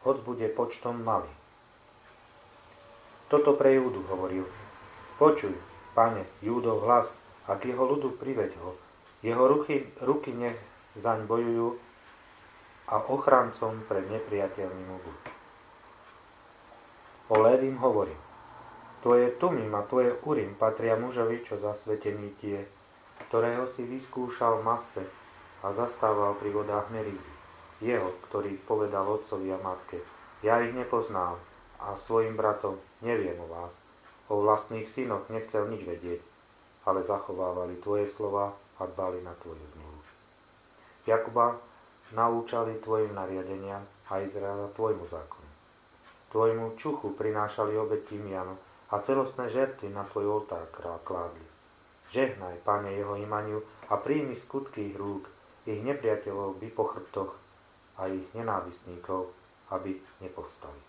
hoď bude počtom malý. Toto pre Júdu hovoril. Počuj, Pane, Júdov hlas, a k jeho ľudu priveď ho. Jeho ruky nech zaň bojujú a ochrancom pred nepriateľmi mu buď. O Lévim hovoril. Tvoje Tumim a tvoje Urim patria mužovi, čo zasvetený tie, ktorého si vyskúšal v mase a zastával pri vodách Merídy. Jeho, ktorý povedal otcovi a matke, ja ich nepoznám a svojim bratom neviem o vás. O vlastných synoch nechcel nič vedieť, ale zachovávali tvoje slova a dbali na tvoju zmluvu. Jakuba naučali tvojim nariadeniam a Izraela tvojmu zákonu. Tvojmu čuchu prinášali obety timianu a celostné žerty na tvoj oltár kládli. Žehnaj, Pane, jeho imaniu a príjmi skutky ich rúk, ich nepriateľov by po chrbtoch a ich nenávistníkov, aby nepovstali.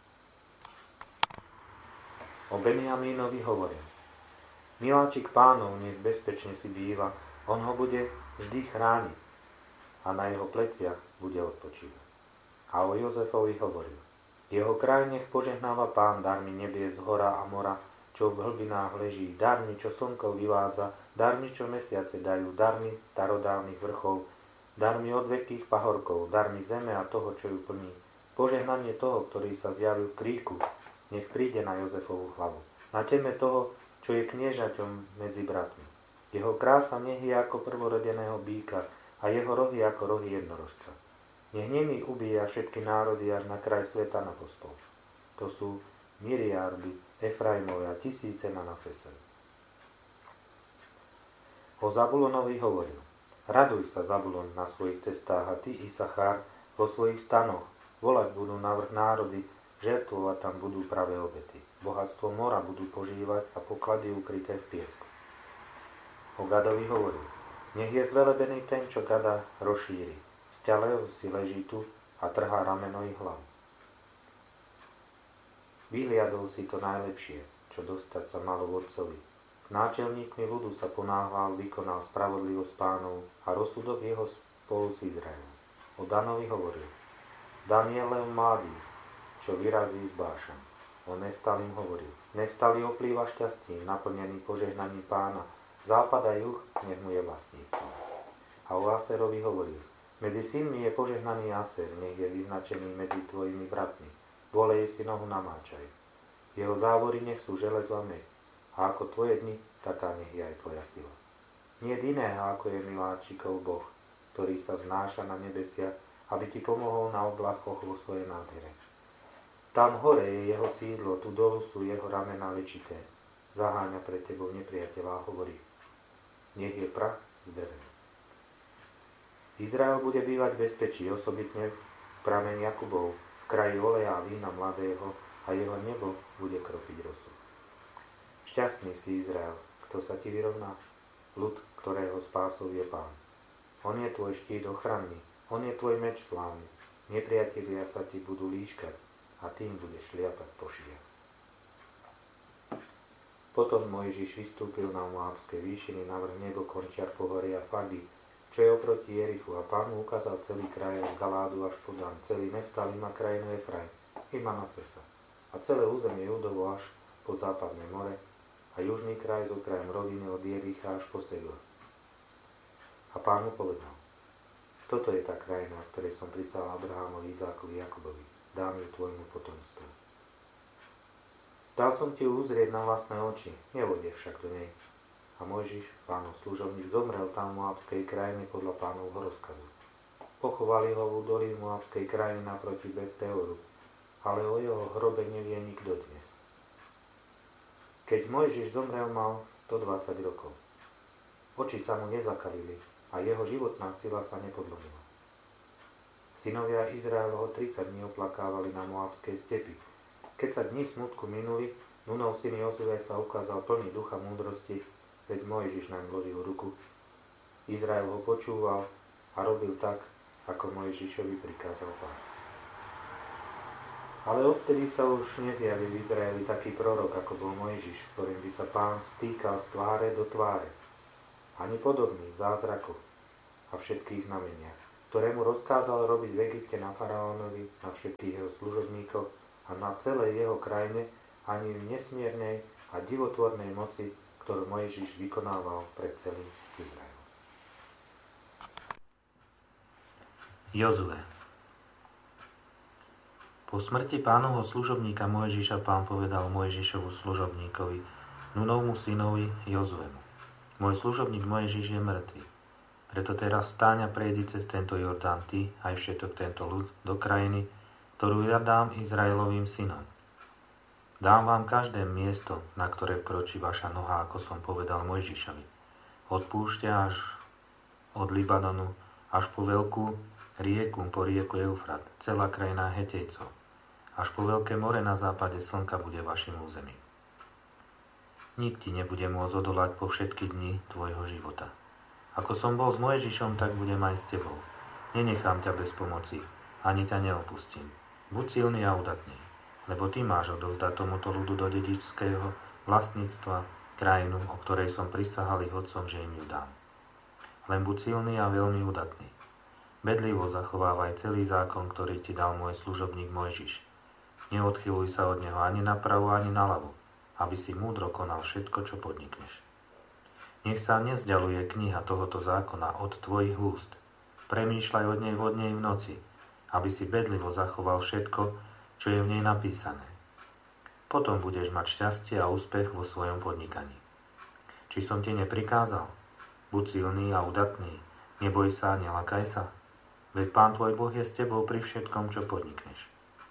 O Benjamínovi hovorím. Miláčik Pánov nech bezpečne si býva, on ho bude vždy chrániť a na jeho pleciach bude odpočívať. A o Jozefovi hovoril. Jeho kraj nech požehnáva Pán darmi nebie z hora a mora, čo v hlbinách leží, darmi, čo slnko vyvádza, darmi, čo mesiace dajú, darmi starodávnych vrchov, darmi od veľkých pahorkov, darmi zeme a toho, čo ju plní. Požehnanie toho, ktorý sa zjavil v kríku, nech príde na Jozefovú hlavu. Na teme toho, čo je kniežaťom medzi bratmi. Jeho krása nech je ako prvorodeného býka a jeho rohy ako rohy jednorožca. Nech nemi ubíja všetky národy až na kraj sveta na postol. To sú miliardy Efraimove a tisíce Manasese. O Zabulonovi hovoril. Raduj sa, Zabulon, na svojich cestách a ty, Isachár, vo svojich stanoch. Volať budú navrch národy, žertvovať tam budú pravé obety. Bohatstvo mora budú požívať a poklady ukryté v piesku. O Gadovi hovoril. Nech je zvelebený ten, čo Gada rozšíri. Sťalev si leží tu a trhá rameno i hlavu. Vyhliadol si to najlepšie, čo dostať sa malo vodcovi. S náčelníkmi ľudu sa ponáhľal, vykonal spravodlivosť Pánov a rozsudok jeho spolu s Izraelom. O Danovi hovoril. Dan je len mladý, čo vyrazí z Bášan. O Neftalim hovoril. Neftali oplýva šťastím, naplnený požehnaním Pána. Západ a juh, nech mu je vlastníctvom. A o Aserovi hovoril. Medzi synmi je požehnaný Aser, nech je vyznačený medzi tvojimi bratmi. Volej si nohu namáčaj. Jeho závory nech sú železo a med. A ako tvoje dni, taká nech je aj tvoja sila. Nie iného, ako je miláčikov Boh, ktorý sa znáša na nebesia, aby ti pomohol na oblakoch vo svojej nádhere. Tam hore je jeho sídlo, tu dolu sú jeho ramená lečité. Zaháňa pred tebou nepriateľa a hovorí. Nech je prach z dreva. Izrael bude bývať v bezpečí, osobitne v pramení Jakubov, v kraji oleja a vína mladého a jeho nebo bude kropiť rosu. Šťastný si Izrael, kto sa ti vyrovná, ľud, ktorého spásov je Pán. On je tvoj štít ochranný, on je tvoj meč slávny, nepriatelia sa ti budú líškať a tým budeš šliapať po šijach. Potom Mojžiš vystúpil na Moábske výšiny navrch nebo končiar pohoria Fagi, čo je oproti Jerichu, a Pán mu ukázal celý kraj od Galádu až po Dan, celý Neftalim a krajinu Efraim i Manasesa a celé územie Judovo až po západné more a južný kraj s okrajem roviny od Jericha až po Segla. A Pán mu povedal, toto je tá krajina, v ktorej som prisahal Abrahámovi, Izákovi, Jakubovi, dám ju tvojmu potomstvu. Dal som ti ju uzrieť na vlastné oči, nevojde však do nej. A Mojžiš, Pánov služobník, zomrel tam v Moábskej krajine podľa Pánovho rozkazu. Pochovali ho v údolí Moábskej krajiny naproti Bet-Peoru, ale o jeho hrobe nevie nikto dnes. Keď Mojžiš zomrel, mal 120 rokov. Oči sa mu nezakalili a jeho životná sila sa nepodlomila. Synovia Izraelovho 30 dní oplakávali na Moábskej stepi. Keď sa dni smutku minuli, Nunov syn Jozue sa ukázal plný ducha múdrosti, veď Mojžiš naň vložil ruku. Izrael ho počúval a robil tak, ako Mojžišovi prikázal Pán. Ale odtedy sa už nezjavil v Izraeli taký prorok, ako bol Mojžiš, ktorým by sa Pán stýkal z tváre do tváre. Ani podobný v zázrakoch a všetkých znameniach. ktorému rozkázal robiť v Egypte na faraónovi, na všetkých jeho služobníkoch a na celej jeho krajine, ani v nesmiernej a divotvornej moci, ktorú Mojžiš vykonával pred celým Izraelom. Jozue. Po smrti Pánovho služobníka Mojžiša Pán povedal Mojžišovu služobníkovi, Nunovmu synovi Jozuemu. Môj služobník Mojžiš je mŕtvy. Preto teraz stáň a prejdi cez tento Jordán ty, aj všetok tento ľud, do krajiny, ktorú ja dám Izraelovým synom. Dám vám každé miesto, na ktoré vkročí vaša noha, ako som povedal Mojžišovi. Od púšťa až od Libanonu, až po veľkú rieku, po rieku Eufrat, celá krajina Hetejcov. Až po veľké more na západe slnka bude vašim územím. Nik ti nebude môcť odolať po všetky dni tvojho života. Ako som bol s Mojžišom, tak budem aj s tebou. Nenechám ťa bez pomoci, ani ťa neopustím. Buď silný a udatný, lebo ty máš odovzdať tomuto ľudu do dedičského vlastníctva krajinu, o ktorej som prisahal ich otcom, že im ju dám. Len buď silný a veľmi udatný. Bedlivo zachovávaj celý zákon, ktorý ti dal môj služobník Mojžiš. Neodchyluj sa od neho ani napravo, ani naľavo, aby si múdro konal všetko, čo podnikneš. Nech sa nevzdialuje kniha tohoto zákona od tvojich úst. Premýšľaj od nej vo dne i v noci, aby si bedlivo zachoval všetko, čo je v nej napísané. Potom budeš mať šťastie a úspech vo svojom podnikaní. Či som ti neprikázal? Buď silný a udatný, neboj sa a nelakaj sa. Veď Pán tvoj Boh je s tebou pri všetkom, čo podnikneš.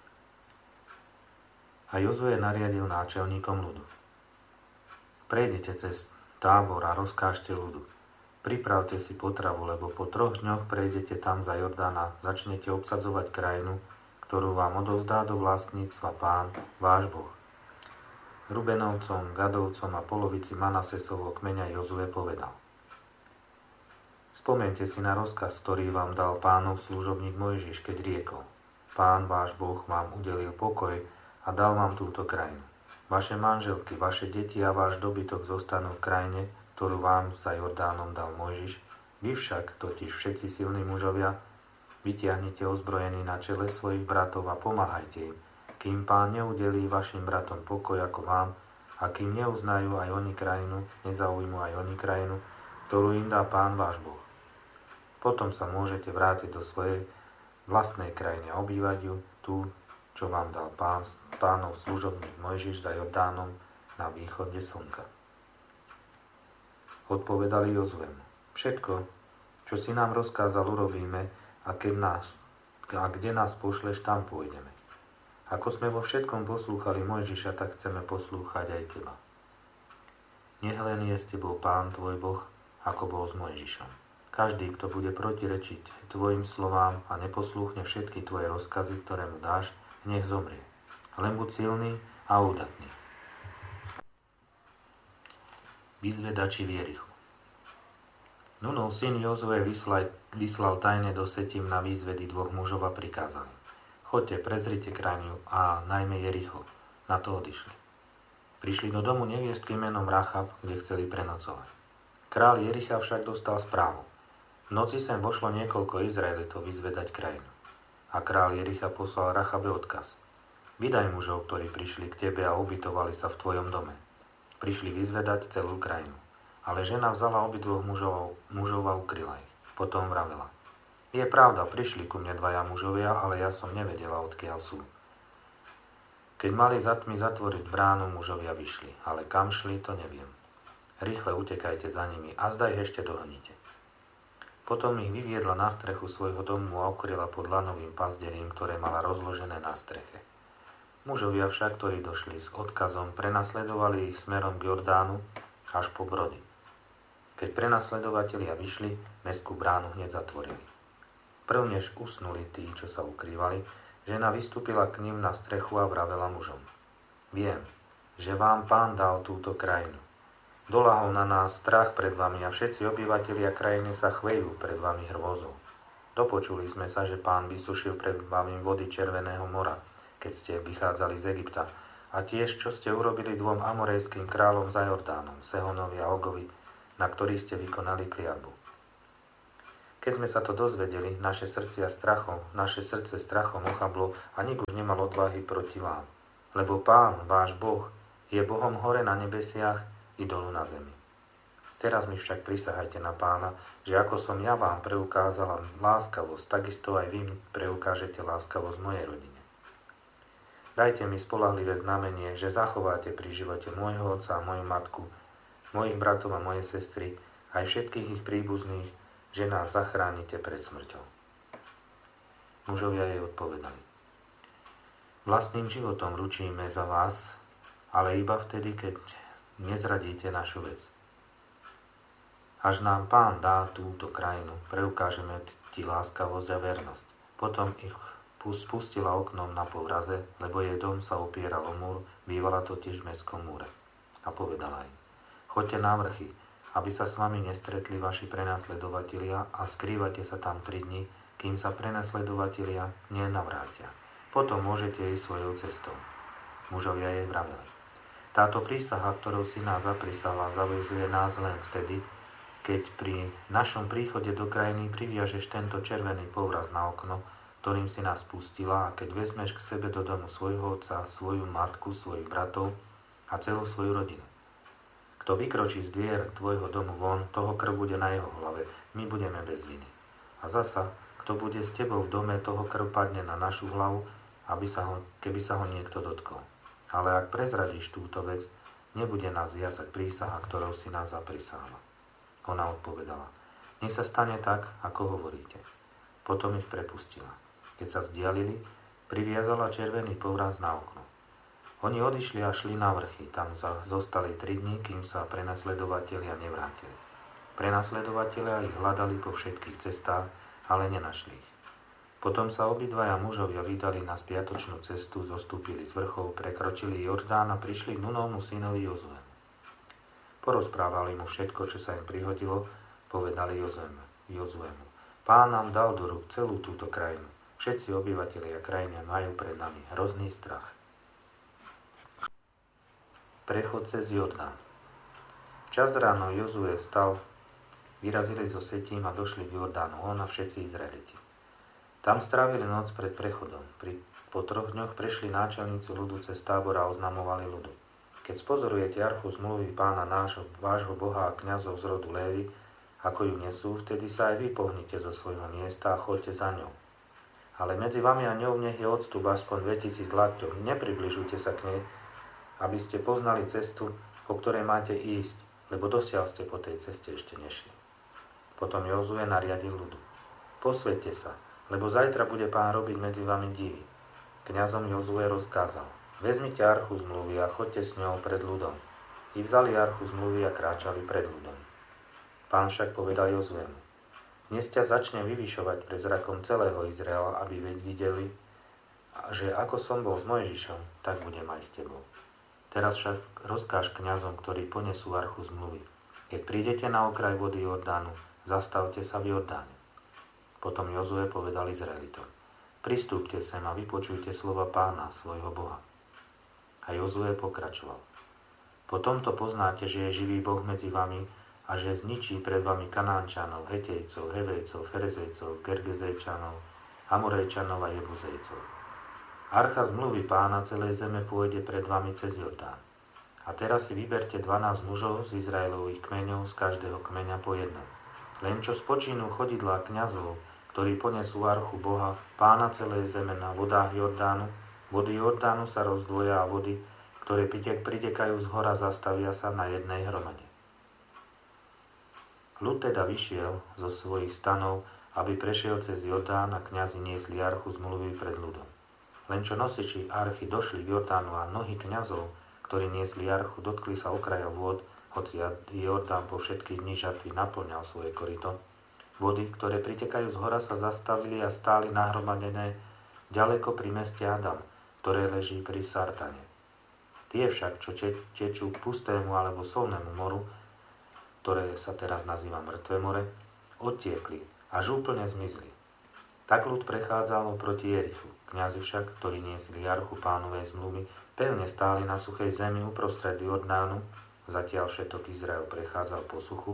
A Jozue nariadil náčelníkom ľudu. Prejdete cez tábor a rozkážte ľudu. Pripravte si potravu, lebo po 3 dňoch prejdete tam za Jordán a začnete obsadzovať krajinu, ktorú vám odovzdá do vlastníctva Pán, váš Boh. Rubenovcom, Gadovcom a polovici Manasesovho kmeňa Jozue povedal. Spomeňte si na rozkaz, ktorý vám dal Pánov služobník Mojžiš, keď riekol. Pán, váš Boh, vám udelil pokoj a dal vám túto krajinu. Vaše manželky, vaše deti a váš dobytok zostanú v krajine, ktorú vám za Jordánom dal Mojžiš. Vy však, totiž všetci silní mužovia, vytiahnite ozbrojení na čele svojich bratov a pomáhajte im, kým Pán neudelí vašim bratom pokoj ako vám a kým neuznajú aj oni krajinu, nezaujmú aj oni krajinu, ktorú im dá Pán váš Boh. Potom sa môžete vrátiť do svojej vlastnej krajiny a obývať ju, tú, čo vám dal Pánov služobník Mojžiš za Jordánom na východe slnka. Odpovedali Jozuemu. Všetko, čo si nám rozkázal, urobíme a kde nás pošleš, tam pôjdeme. Ako sme vo všetkom poslúchali Mojžiša, tak chceme poslúchať aj teba. Nech len je s tebou Pán tvoj Boh, ako bol s Mojžišom. Každý, kto bude protirečiť tvojim slovám a neposlúchne všetky tvoje rozkazy, ktoré mu dáš, nech zomrie. Len buď silný a udatný. Vyzvedači v Jerichu. Nunov syn Jozue vyslal tajne do Setim na výzvedy 2 mužov a prikázal im. Choďte, prezrite krajinu a najmä Jericho. Na to odišli. Prišli do domu neviestky menom Rachab, kde chceli prenocovať. Král Jericha však dostal správu. V noci sem vošlo niekoľko Izraelitov vyzvedať krajinu. A král Jericha poslal Rachabe odkaz. Vydaj mužov, ktorí prišli k tebe a ubytovali sa v tvojom dome. Prišli vyzvedať celú krajinu. Ale žena vzala obidvoch mužov a ukryla ich. Potom vravela. Je pravda, prišli ku mne 2 mužovia, ale ja som nevedela, odkiaľ sú. Keď mali za tmy zatvoriť bránu, mužovia vyšli, ale kam šli, to neviem. Rýchle utekajte za nimi a zdaj ich ešte dohnite. Potom ich vyviedla na strechu svojho domu a ukryla pod lanovým pazderím, ktoré mala rozložené na streche. Mužovia však, ktorí došli s odkazom, prenasledovali ich smerom k Jordánu až po Brody. Keď prenasledovatelia vyšli, mestskú bránu hneď zatvorili. Prvnež usnuli tí, čo sa ukrývali, žena vystúpila k ním na strechu a vravela mužom. Viem, že vám Pán dal túto krajinu. Doľahol na nás strach pred vami a všetci obyvatelia krajiny sa chvejú pred vami hrôzou. Dopočuli sme sa, že Pán vysušil pred vami vody Červeného mora, keď ste vychádzali z Egypta, a tiež, čo ste urobili 2 amorejským kráľom za Jordánom, Sehonovi a Ogovi, na ktorých ste vykonali kliatbu. Keď sme sa to dozvedeli, naše srdce strachom ochablo a nik už nemal odvahy proti vám. Lebo Pán, váš Boh, je Bohom hore na nebesiach i dolu na zemi. Teraz mi však prisahajte na Pána, že ako som ja vám preukázala láskavosť, takisto aj vy preukážete láskavosť mojej rodine. Dajte mi spoľahlivé znamenie, že zachováte pri živote môjho otca a moju matku, mojich bratov a moje sestry, aj všetkých ich príbuzných, že nás zachránite pred smrťou. Mužovia jej odpovedali: Vlastným životom ručíme za vás, ale iba vtedy, keď nezradíte našu vec. Až nám Pán dá túto krajinu, preukážeme ti láskavosť a vernosť. Potom ich spustila oknom na povraze, lebo jej dom sa opieral o múr, bývala totiž v mestskom múre. A povedala im: Choďte na vrchy, aby sa s vami nestretli vaši prenasledovatelia a skrývate sa tam 3 dni, kým sa prenasledovatelia nenavrátia. Potom môžete ísť svojou cestou. Mužovia jej vraveli: Táto prísaha, ktorou si nás zaprisala, zavezuje nás len vtedy, keď pri našom príchode do krajiny priviažeš tento červený povraz na okno, ktorým si nás pustila, a keď vezmeš k sebe do domu svojho otca, svoju matku, svojich bratov a celú svoju rodinu. Kto vykročí z dvier tvojho domu von, toho krv bude na jeho hlave, my budeme bez viny. A zasa, kto bude s tebou v dome, toho krv padne na našu hlavu, keby sa ho niekto dotkol. Ale ak prezradíš túto vec, nebude nás viazať prísaha, ktorou si nás zaprisála. Ona odpovedala: Nech sa stane tak, ako hovoríte. Potom ich prepustila. Keď sa vzdialili, priviazala červený povraz na okno. Oni odišli a šli na vrchy, tam zostali 3 dní, kým sa prenasledovatelia nevrátili. Prenasledovatelia ich hľadali po všetkých cestách, ale nenašli ich. Potom sa obidvaja mužovia vydali na spiatočnú cestu, zostúpili z vrchov, prekročili Jordán a prišli k Núnovmu synovi Jozuemu. Porozprávali mu všetko, čo sa im prihodilo, povedali Jozuemu: Pán nám dal do rúk celú túto krajinu. Všetci obyvatelia krajiny majú pred nami hrozný strach. Prechod cez Jordán. Včas ráno Jozue vstal, vyrazili zo Setím a došli k Jordánu, on a všetci Izraeliti. Tam strávili noc pred prechodom. Po 3 dňoch prešli náčelníci ľudu cez tábor a oznamovali ľudu: Keď spozorujete archu zmluvy Pána vášho Boha a kňazov z rodu Lévy, ako ju nesú, vtedy sa aj vy pohnite zo svojho miesta a choďte za ňou. Ale medzi vami a ňou nech je odstup aspoň 2000 lakťov. Nepribližujte sa k nej, aby ste poznali cestu, po ktorej máte ísť, lebo dosiaľ ste po tej ceste ešte nešli. Potom Jozue nariadil ľudu: Posväťte sa, lebo zajtra bude Pán robiť medzi vami divy. Kňazom Jozue rozkázal: Vezmite archu zmluvy a choďte s ňou pred ľudom. I vzali archu zmluvy a kráčali pred ľudom. Pán však povedal Jozuemu: Dnes ťa začnem vyvyšovať pred zrakom celého Izraela, aby videli, že ako som bol s Mojžišom, tak budem aj s tebou. Teraz však rozkáž kňazom, ktorí ponesú archu zmluvy: Keď prídete na okraj vody Jordánu, zastavte sa v Jordáne. Potom Jozue povedal Izraelitom: Pristúpte sem a vypočujte slova Pána, svojho Boha. A Jozue pokračoval: Po tomto poznáte, že je živý Boh medzi vami a že zničí pred vami Kanánčanov, Hetejcov, Hevejcov, Ferezejcov, Gergezejčanov, Amorejčanov a Jebuzejcov. Archa zmluvy Pána celej zeme pôjde pred vami cez Jordán. A teraz si vyberte 12 mužov z Izraelových kmeňov, z každého kmeňa po jednom. Len čo spočinú chodidlá kňazov, ktorí ponesú archu Boha, Pána celej zeme na vodách Jordánu, vody Jordánu sa rozdvoja a vody, ktoré pritekajú z hora, zastavia sa na jednej hromade. Ľud teda vyšiel zo svojich stanov, aby prešiel cez Jordán, a kňazi niesli archu zmluvy pred ľudom. Len čo nosiči archy došli k Jordánu a nohy kňazov, ktorí niesli archu, dotkli sa okraja vôd, hoci Jordán po všetky dni žatvy naplňal svoje koryto. Vody, ktoré pritekajú z hora, sa zastavili a stáli nahromadené ďaleko pri meste Adam, ktoré leží pri Sartane. Tie však, čo tečú k pustému alebo solnému moru, ktoré sa teraz nazýva Mŕtve more, odtiekli, až úplne zmizli. Tak ľud prechádzal proti Jerichu. Kňazi však, ktorí niesli archu Pánovej zmluvy, pevne stáli na suchej zemi uprostred Jordánu, zatiaľ všetok Izrael prechádzal po suchu,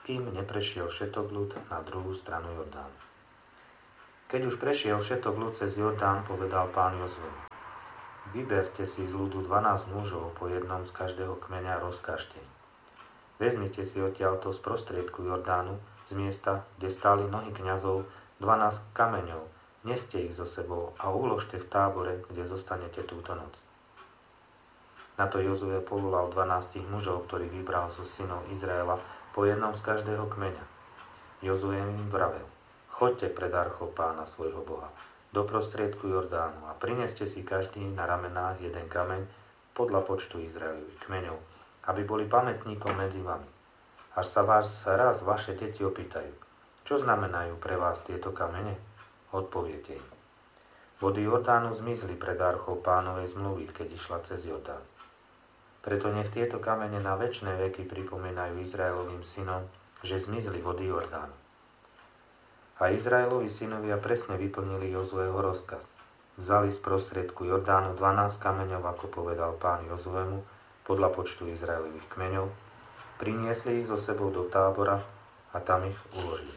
kým neprešiel všetok ľud na druhú stranu Jordánu. Keď už prešiel všetok ľud cez Jordán, povedal Pán Jozuemu: Vyberte si z ľudu 12 mužov, po jednom z každého kmeňa, a rozkážte im. Vezmite si odtiaľto z prostriedku Jordánu, z miesta, kde stáli nohy kňazov, 12 kameňov, neste ich so sebou a uložte v tábore, kde zostanete túto noc. Na to Jozue povolal 12 mužov, ktorých vybral zo synov Izraela, po jednom z každého kmeňa. Jozue im vravel: Choďte pred archou Pána svojho Boha do prostriedku Jordánu a prineste si každý na ramenách jeden kameň podľa počtu Izraelových kmeňov, aby boli pamätníkom medzi vami. Až sa vás raz vaše deti opýtajú: Čo znamenajú pre vás tieto kamene? Odpoviete im: Vody Jordánu zmizli pred archou Pánovej zmluvy, keď išla cez Jordán. Preto nech tieto kamene na večné veky pripomínajú Izraelovým synom, že zmizli vody Jordánu. A Izraelovi synovia presne vyplnili Jozueho rozkaz. Vzali z prostriedku Jordánu 12 kameňov, ako povedal Pán Jozuemu, podľa počtu Izraelových kmeňov, priniesli ich so sebou do tábora a tam ich uložili.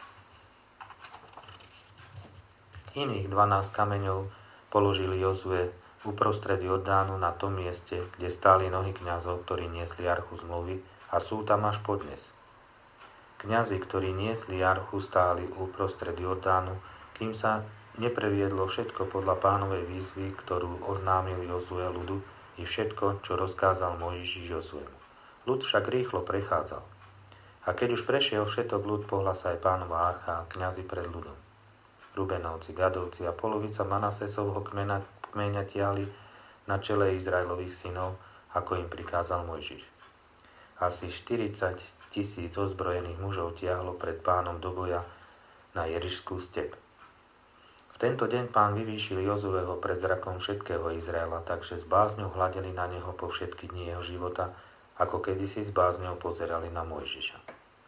Iných 12 kameňov položili Jozue uprostred Jordánu na tom mieste, kde stáli nohy kňazov, ktorí niesli archu zmluvy, a sú tam až podnes. Kňazi, ktorí niesli archu, stáli uprostred Jordánu, kým sa nepreviedlo všetko podľa Pánovej výzvy, ktorú oznámil Jozue ľudu, i všetko, čo rozkázal Mojžiš Jozuemu. Ľud však rýchlo prechádzal. A keď už prešiel všetok ľud, pohla sa aj Pánova archa a kňazi pred ľudom. Rubenovci, Gadovci a polovica Manasesovho kmeňa tiahli na čele Izraelových synov, ako im prikázal Mojžiš. Asi 40 000 ozbrojených mužov tiahlo pred Pánom do boja na Jerišskú step. V tento deň Pán vyvýšil Jozueho pred zrakom všetkého Izraela, takže s bázňou hľadeli na neho po všetky dni jeho života, ako kedysi s bázňou pozerali na Mojžiša.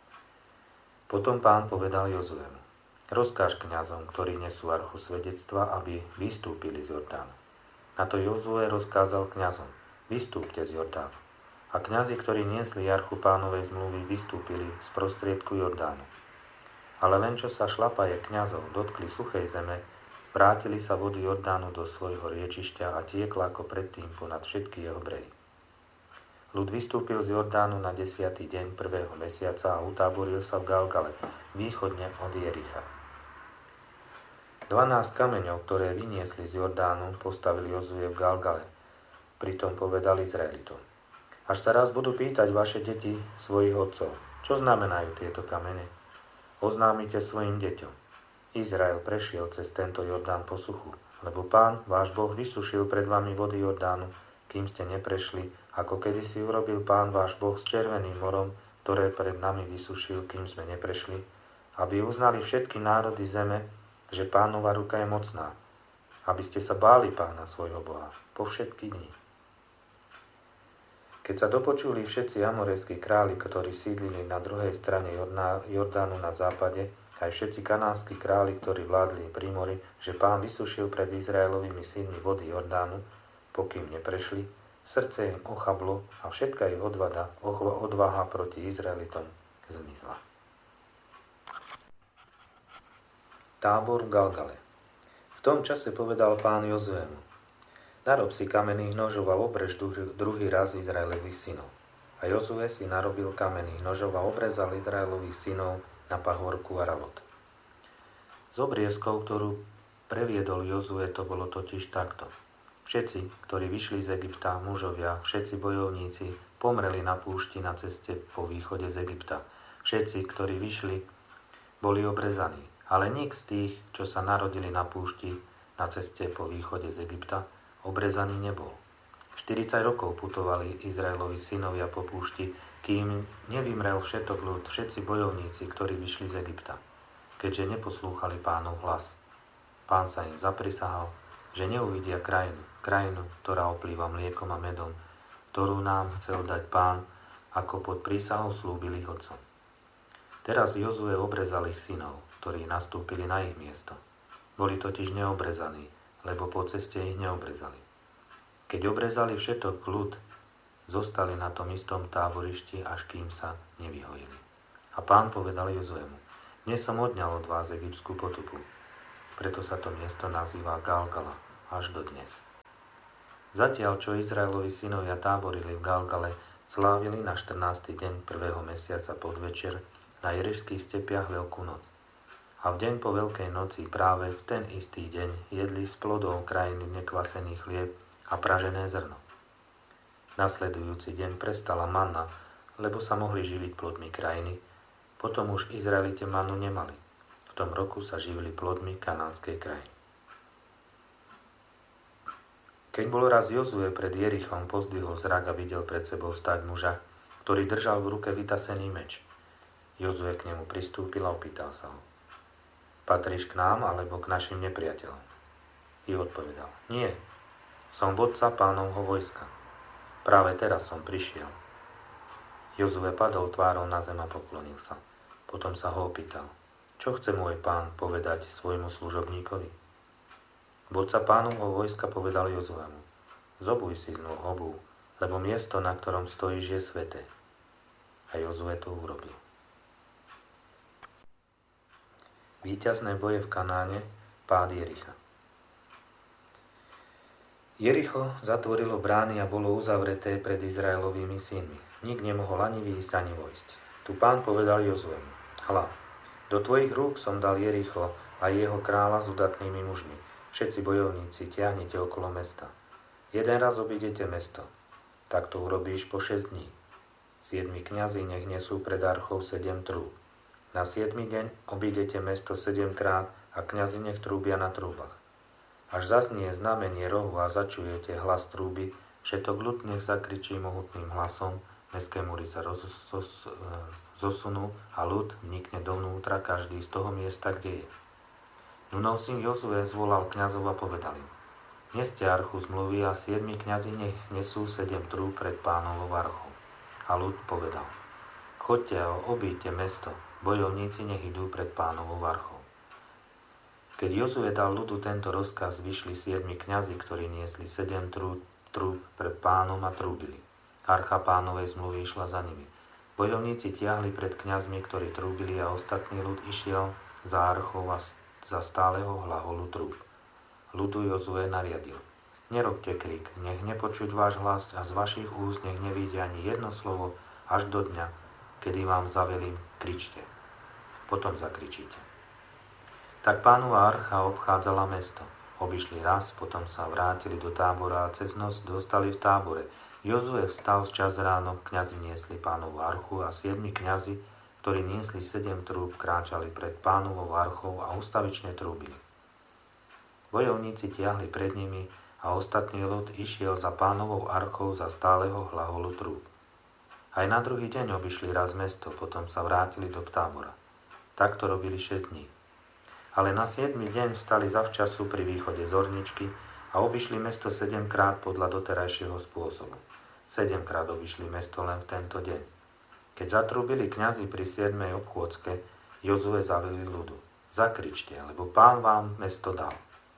Potom Pán povedal Jozuemu: Rozkáž kňazom, ktorí nesú archu svedectva, aby vystúpili z Jordánu. Na to Jozue rozkázal kňazom: Vystúpte z Jordánu. A kňazi, ktorí niesli archu Pánovej zmluvy, vystúpili z prostriedku Jordánu. Ale len čo sa šlapaje kňazov dotkli suchej zeme, vrátili sa vody Jordánu do svojho riečišťa a tiekla ako predtým ponad všetky jeho brehy. Ľud vystúpil z Jordánu na 10. deň 1. mesiaca a utáboril sa v Galgale, východne od Jericha. 12 kameňov, ktoré vyniesli z Jordánu, postavili Jozue v Galgale. Pritom povedal Izraelitom: Až sa raz budú pýtať vaše deti svojich otcov: Čo znamenajú tieto kamene? Oznámite svojim deťom: Izrael prešiel cez tento Jordán po suchu, lebo Pán, váš Boh, vysušil pred vami vody Jordánu, kým ste neprešli, ako kedysi urobil Pán váš Boh s Červeným morom, ktoré pred nami vysušil, kým sme neprešli, aby uznali všetky národy zeme, že Pánova ruka je mocná, aby ste sa báli Pána svojho Boha po všetky dni. Keď sa dopočuli všetci amorejskí králi, ktorí sídlili na druhej strane Jordánu na západe, aj všetci kanánsky králi, ktorí vládli pri mori, že Pán vysušil pred Izraelovými synmi vody Jordánu, pokým neprešli, srdce im ochablo a všetka ich odvaha proti Izraelitom zmizla. Tábor v Galgale. V tom čase povedal Pán Jozuemu: Narob si kamenných nožov a obrež druhý raz Izraelových synov. A Jozue si narobil kamenných nožov a obrezal Izraelových synov na pahorku Aralot. Z obriezkov, ktorú previedol Jozue, to bolo totiž takto: Všetci, ktorí vyšli z Egypta, mužovia, všetci bojovníci, pomreli na púšti na ceste po východe z Egypta. Všetci, ktorí vyšli, boli obrezaní. Ale nik z tých, čo sa narodili na púšti na ceste po východe z Egypta, obrezaný nebol. 40 rokov putovali Izraelovi synovia po púšti, kým nevymrel všetok ľud, všetci bojovníci, ktorí vyšli z Egypta, keďže neposlúchali Pánov hlas. Pán sa im zaprisahal, že neuvidia krajinu, ktorá oplýva mliekom a medom, ktorú nám chcel dať Pán, ako pod prísahou slúbil ich otcom. Teraz Jozue obrezal ich synov, ktorí nastúpili na ich miesto. Boli totiž neobrezaní, lebo po ceste ich neobrezali. Keď obrezali všetok ľud, zostali na tom istom táborišti, až kým sa nevyhojili. A Pán povedal Jozuemu: Dnes som odňal od vás egyptskú potupu. Preto sa to miesto nazýva Galgala až do dnes. Zatiaľ, čo Izraelovi synovia táborili v Galgale, slávili na 14. deň 1. mesiaca podvečer na Jerišských stepiach Veľkú noc. A v deň po Veľkej noci práve v ten istý deň jedli z plodov krajiny nekvasený chlieb a pražené zrno. Nasledujúci deň prestala manna, lebo sa mohli živiť plodmi krajiny, potom už Izraelite mannu nemali. V tom roku sa živili plodmi kanánskej krajiny. Keď bol raz Jozue pred Jerichom, pozdvihol zrak a videl pred sebou stáť muža, ktorý držal v ruke vytasený meč. Jozue k nemu pristúpil a opýtal sa ho: Patríš k nám alebo k našim nepriateľom? I odpovedal: Nie, som vodca Pánovho vojska. Práve teraz som prišiel. Jozue padol tvárou na zem a poklonil sa. Potom sa ho opýtal: Čo chce môj pán povedať svojmu služobníkovi? Vodca Pánovho vojska povedal Jozuemu: Zobuj si z nôh obuv, lebo miesto, na ktorom stojíš, je sväté. A Jozue to urobil. Víťazné boje v Kanáne, pád Jericha. Jericho zatvorilo brány a bolo uzavreté pred Izraelovými synmi. Nik nemohol ani výjsť, ani vojsť. Tu Pán povedal Jozuemu: Hľa, do tvojich rúk som dal Jericho a jeho kráľa s udatnými mužmi. Všetci bojovníci, tiahnite okolo mesta. Jeden raz obídete mesto. Tak to urobíš po 6 dní. 7 kňazi nech nesú pred archou 7 trúb. Na 7. deň obídete mesto 7 krát a kňazi nech trúbia na trúbach. Až zaznie znamenie rohu a začujete hlas trúby, všetok ľud nech zakričí mohutným hlasom, mestské múry sa zosunú a ľud vnikne dovnútra, každý z toho miesta, kde je. Nunov syn Jozue zvolal kňazov a povedal im: Neste archu zmluvy a 7 kňazi nech nesú 7 trúb pred Pánovou archou. A ľud povedal: Choďte a obíďte mesto, bojovníci nech idú pred Pánovou archou. Keď Jozue dal ľudu tento rozkaz, vyšli 7 kňazi, ktorí niesli 7 trúb pred Pánom a trúbili. Archa Pánovej zmluvy išla za nimi. Bojovníci tiahli pred kňazmi, ktorí trúbili, a ostatný ľud išiel za archou a za stáleho hlaholu trúb. Ľudu Jozue nariadil: Nerobte krik, nech nepočuť váš hlas a z vašich úst nech nevíde ani jedno slovo až do dňa, kedy vám zavelím: kričte. Potom zakričíte. Tak Pánova archa obchádzala mesto. Obišli raz, potom sa vrátili do tábora a cez noc dostali v tábore. Jozue vstal včas ráno, kňazi niesli Pánovu archu a 7 kňazi, ktorí niesli 7 trúb, kráčali pred Pánovou archou a ustavične trúbili. Bojovníci tiahli pred nimi a ostatný ľud išiel za Pánovou archou za stáleho hlaholu trúb. Aj na druhý deň obišli raz mesto, potom sa vrátili do tábora. Takto robili 6 dní. Ale na 7. deň vstali zavčasu pri východe zorničky a obišli mesto 7 krát podľa doterajšieho spôsobu. 7 krát obišli mesto len v tento deň. Keď zatrúbili kňazi pri 7. obchôdzke, Jozue zavelil ľudu: Zakričte, lebo Pán vám mesto dal.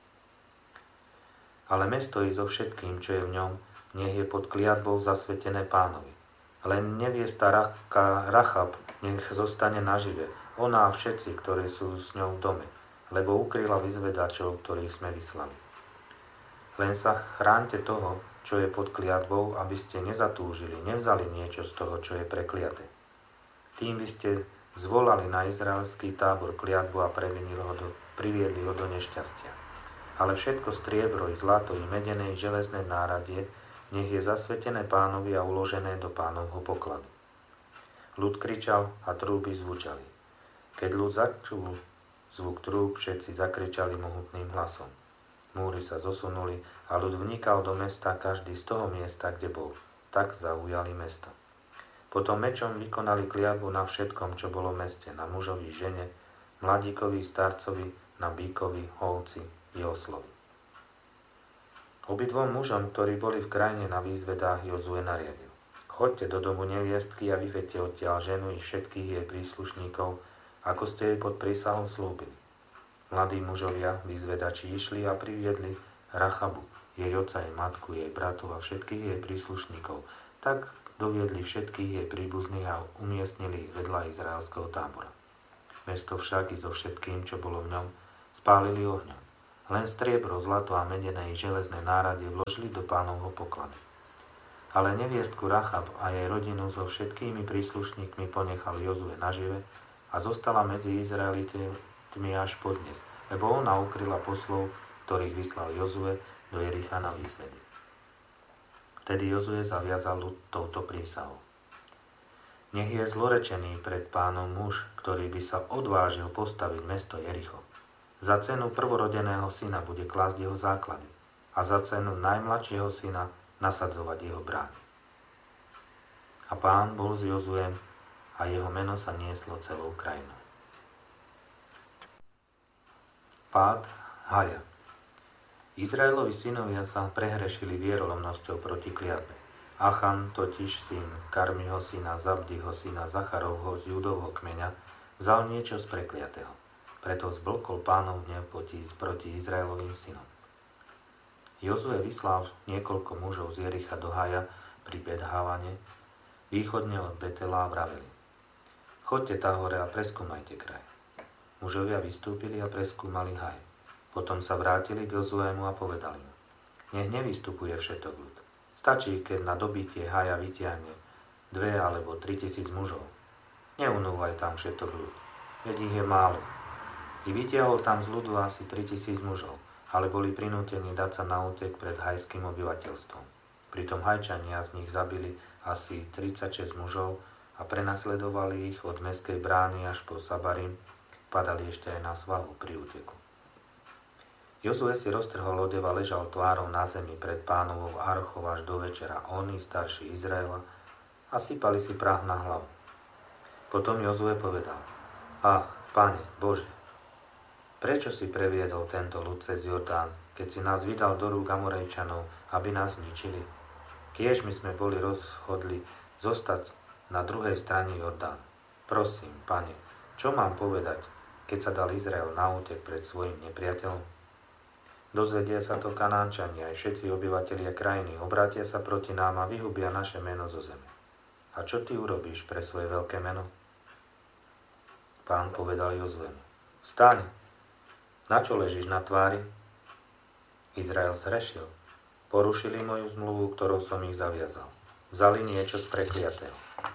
Ale mesto i so všetkým, čo je v ňom, nech je pod kliatbou zasvetené Pánovi. Len neviesta Rachab nech zostane nažive, ona a všetci, ktorí sú s ňou v dome, lebo ukryla vyzvedačov, ktorých sme vyslali. Len sa chránte toho, čo je pod kliatbou, aby ste nezatúžili, nevzali niečo z toho, čo je prekliaté. Tým by ste zvolali na izraelský tábor kliatbu a priviedli ho do nešťastia. Ale všetko striebro, i zlato, i medené, i železné náradie, nech je zasvetené Pánovi a uložené do Pánovho pokladu. Ľud kričal a trúby zvučali. Keď ľud začul zvuk trúb, všetci zakričali mohutným hlasom. Múry sa zosunuli a ľud vnikal do mesta, každý z toho miesta, kde bol. Tak zaujali mesto. Potom mečom vykonali kliatbu na všetkom, čo bolo v meste, na mužovi, žene, mladíkovi, starcovi, na bíkovi, ovci i oslovi. Obidvom mužom, ktorí boli v krajine na výzvedách, Jozue nariadil: Choďte do domu neviestky a vyvedte odtiaľ ženu i všetkých jej príslušníkov, ako ste jej pod prísahou slúbili. Mladí mužovia, vyzvedači, išli a priviedli Rachabu, jej otca, jej matku, jej bratov a všetkých jej príslušníkov. Tak doviedli všetkých jej príbuzných a umiestnili ich vedľa izraelského tábora. Mesto však i so všetkým, čo bolo v ňom, spálili ohňom. Len striebro, zlato a medené i železné náradie vložili do Pánovho pokladu. Ale neviestku Rachab a jej rodinu so všetkými príslušníkmi ponechal Jozue nažive a zostala medzi Izraelitmi až podnes, lebo ona ukryla poslov, ktorých vyslal Jozue do Jericha na výsledky. Vtedy Jozue zaviazal ľud touto prísahou. Nech je zlorečený pred Pánom muž, ktorý by sa odvážil postaviť mesto Jericho. Za cenu prvorodeného syna bude klásť jeho základy a za cenu najmladšieho syna nasadzovať jeho brány. A Pán bol s Jozuem a jeho meno sa nieslo celou krajinou. Pád Haja. Izraelovi synovia sa prehrešili vierolomnosťou proti kliatbe. Achan, totiž syn Karmiho syna, Zabdiho syna, Zacharovho z Judovho kmeňa, vzal niečo z prekliatého. Preto zblkol Pánov hnev proti Izraelovým synom. Jozue vyslal niekoľko mužov z Jericha do Haja pri Bet-Havane, východne od Betela a vraveli: Choďte tá hore a preskúmajte kraj. Mužovia vystúpili a preskúmali Haj. Potom sa vrátili k Jozuému a povedali mu: Nech nevystupuje všetok ľud. Stačí, keď na dobitie Haja vytiahne 2 alebo 3 tisíc mužov. Neunúvaj tam všetok ľud, veď ich je málo. I vytiahol tam z ľudu asi 3 tisíc mužov, ale boli prinútení dať sa na útek pred hajským obyvateľstvom. Pritom Hajčania z nich zabili asi 36 mužov a prenasledovali ich od mestskej brány až po Sabarim, padali ešte aj na svahu pri úteku. Jozue si roztrhol odev a ležal tvárou na zemi pred Pánovou archou až do večera. Oni, starší Izraela, a sypali si prach na hlavu. Potom Jozue povedal: Ach, Pane, Bože, prečo si previedol tento ľud cez Jordán, keď si nás vydal do rúk Amorejčanov, aby nás zničili? Kiež my sme boli rozhodli zostať na druhej strane Jordán. Prosím, Pane, čo mám povedať, keď sa dal Izrael na útek pred svojim nepriateľom? Dozvedia sa to Kanánčania aj všetci obyvatelia krajiny, obrátia sa proti nám a vyhubia naše meno zo zeme. A čo ty urobíš pre svoje veľké meno? Pán povedal Jozuemu: Vstaň, na čo ležíš na tvári? Izrael zhrešil, porušili moju zmluvu, ktorou som ich zaviazal. Vzali niečo z prekliatého.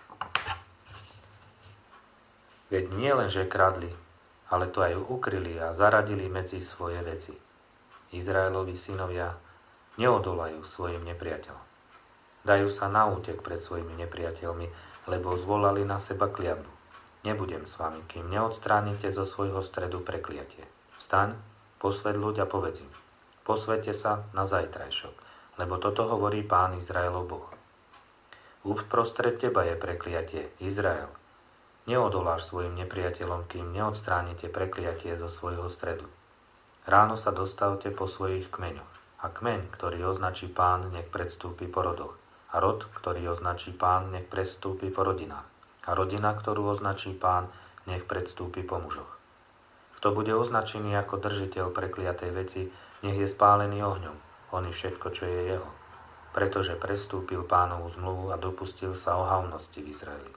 Veď nie len, že kradli, ale to aj ukryli a zaradili medzi svoje veci. Izraelovi synovia neodolajú svojim nepriateľom. Dajú sa na útek pred svojimi nepriateľmi, lebo zvolali na seba kliatbu. Nebudem s vami, kým neodstránite zo svojho stredu prekliatie. Vstaň, posväť ľuď a povedz im: Posväťte sa na zajtrajšok, lebo toto hovorí Pán Izraelov Boh. Uprostred teba je prekliatie, Izrael. Neodoláš svojim nepriateľom, kým neodstránite prekliatie zo svojho stredu. Ráno sa dostavte po svojich kmeňoch. A kmeň, ktorý označí Pán, nech predstúpi po rodoch. A rod, ktorý označí Pán, nech predstúpi po rodinách. A rodina, ktorú označí Pán, nech predstúpi po mužoch. Kto bude označený ako držiteľ prekliatej veci, nech je spálený ohňom, on i všetko, čo je jeho. Pretože prestúpil Pánovu zmluvu a dopustil sa ohavnosti v Izraeli.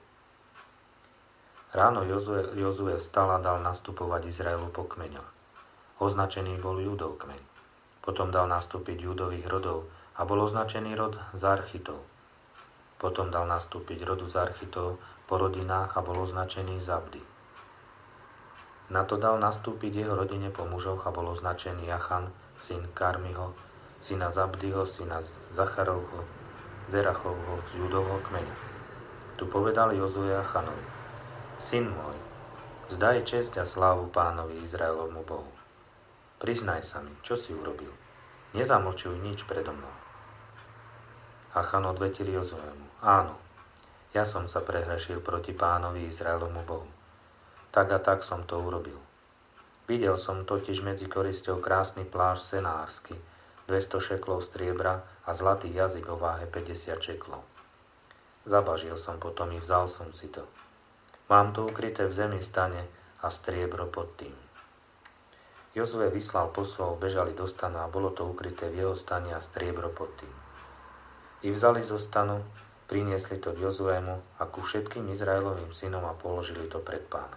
Ráno Jozue vstal a dal nastupovať Izraelu po kmeňoch. Označený bol Júdov kmeň. Potom dal nastúpiť Júdových rodov a bol označený rod Zarchitov. Potom dal nastúpiť rodu Zarchitov po rodinách a bol označený Zabdi. Na to dal nastúpiť jeho rodine po mužoch a bol označený Achan, syn Karmiho, syna Zabdiho, syna Zacharovho, Zerachovho z Júdovho kmeňa. Tu povedal Jozue Achanovi: Syn môj, vzdaj česť a slávu Pánovi Izraelovmu Bohu. Priznaj sa mi, čo si urobil. Nezamlčuj nič predo mnou. Achan odvetil Jozuemu: Áno, ja som sa prehrešil proti Pánovi Izraelovmu Bohu. Tak a tak som to urobil. Videl som totiž medzi korisťou krásny plášť senársky, 200 šeklov striebra a zlatý jazyk o váhe 50 šeklov. Zabažil som potom i vzal som si to. Mám to ukryté v zemi stane a striebro pod tým. Jozue vyslal poslov, bežali do stanu a bolo to ukryté v jeho stane a striebro pod tým. I vzali zo stanu Priniesli to k Jozuému a ku všetkým Izraelovým synom a položili to pred Pána.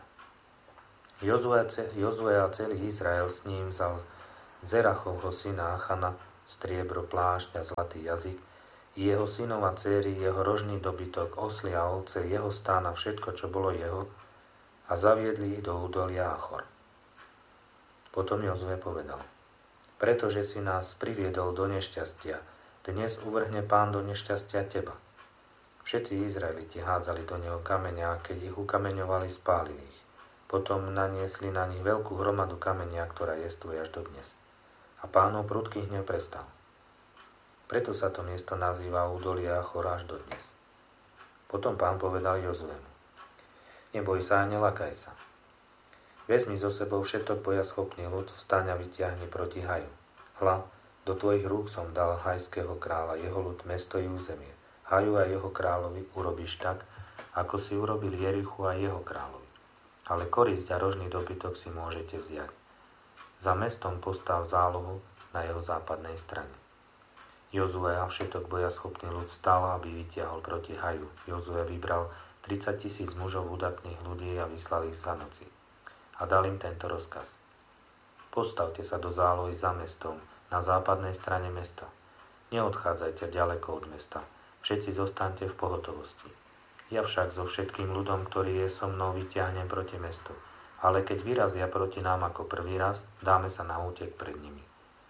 Jozue a celý Izrael s ním vzal Zerachovho syna Achana, striebro, plášť a zlatý jazyk, i jeho synov a dcéry, jeho rožný dobytok, osly a ovce, jeho stán a všetko, čo bolo jeho, a zaviedli ich do údolia Achor. Potom Jozue povedal: pretože si nás priviedol do nešťastia, dnes uvrhne Pán do nešťastia teba. Všetci Izraeliti hádzali do neho kameňa a keď ich ukameňovali, spálili ich. Potom naniesli na nich veľkú hromadu kameňa, ktorá jestvuje až do dnes. A Pánov prudký hnev prestal. Preto sa to miesto nazýva údolie Achor až do dnes. Potom Pán povedal Jozuemu: neboj sa a nelakaj sa. Vezmi so sebou všetok bojaschopný ľud, vstaň a vytiahni proti Haju. Hľa, do tvojich rúk som dal hajského kráľa, jeho ľud, mesto i územie. Haju a jeho kráľovi urobíš tak, ako si urobil Jerichu a jeho kráľovi. Ale korisť a rožný dobytok si môžete vziať. Za mestom postav zálohu na jeho západnej strane. Jozue a všetok bojaschopný ľud stal, aby vytiahol proti Haju. Jozue vybral 30 000 mužov udatných ľudí a vyslal ich za noci. A dal im tento rozkaz: postavte sa do zálohy za mestom, na západnej strane mesta. Neodchádzajte ďaleko od mesta. Všetci zostaňte v pohotovosti. Ja však so všetkým ľudom, ktorý je so mnou, vyťahnem proti mestu. Ale keď vyrazia proti nám ako prvý raz, dáme sa na útek pred nimi.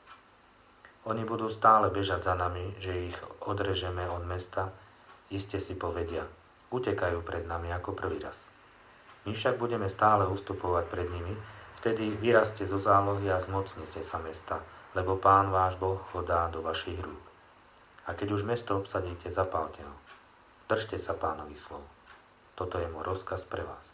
Oni budú stále bežať za nami, že ich odrežeme od mesta. Iste si povedia: utekajú pred nami ako prvý raz. My však budeme stále ustupovať pred nimi. Vtedy vyrazte zo zálohy a zmocnite sa mesta, lebo Pán váš Boh ho dá do vašich rúk. A keď už mesto obsadíte, zapálte ho. Držte sa Pánových slov. Toto je môj rozkaz pre vás.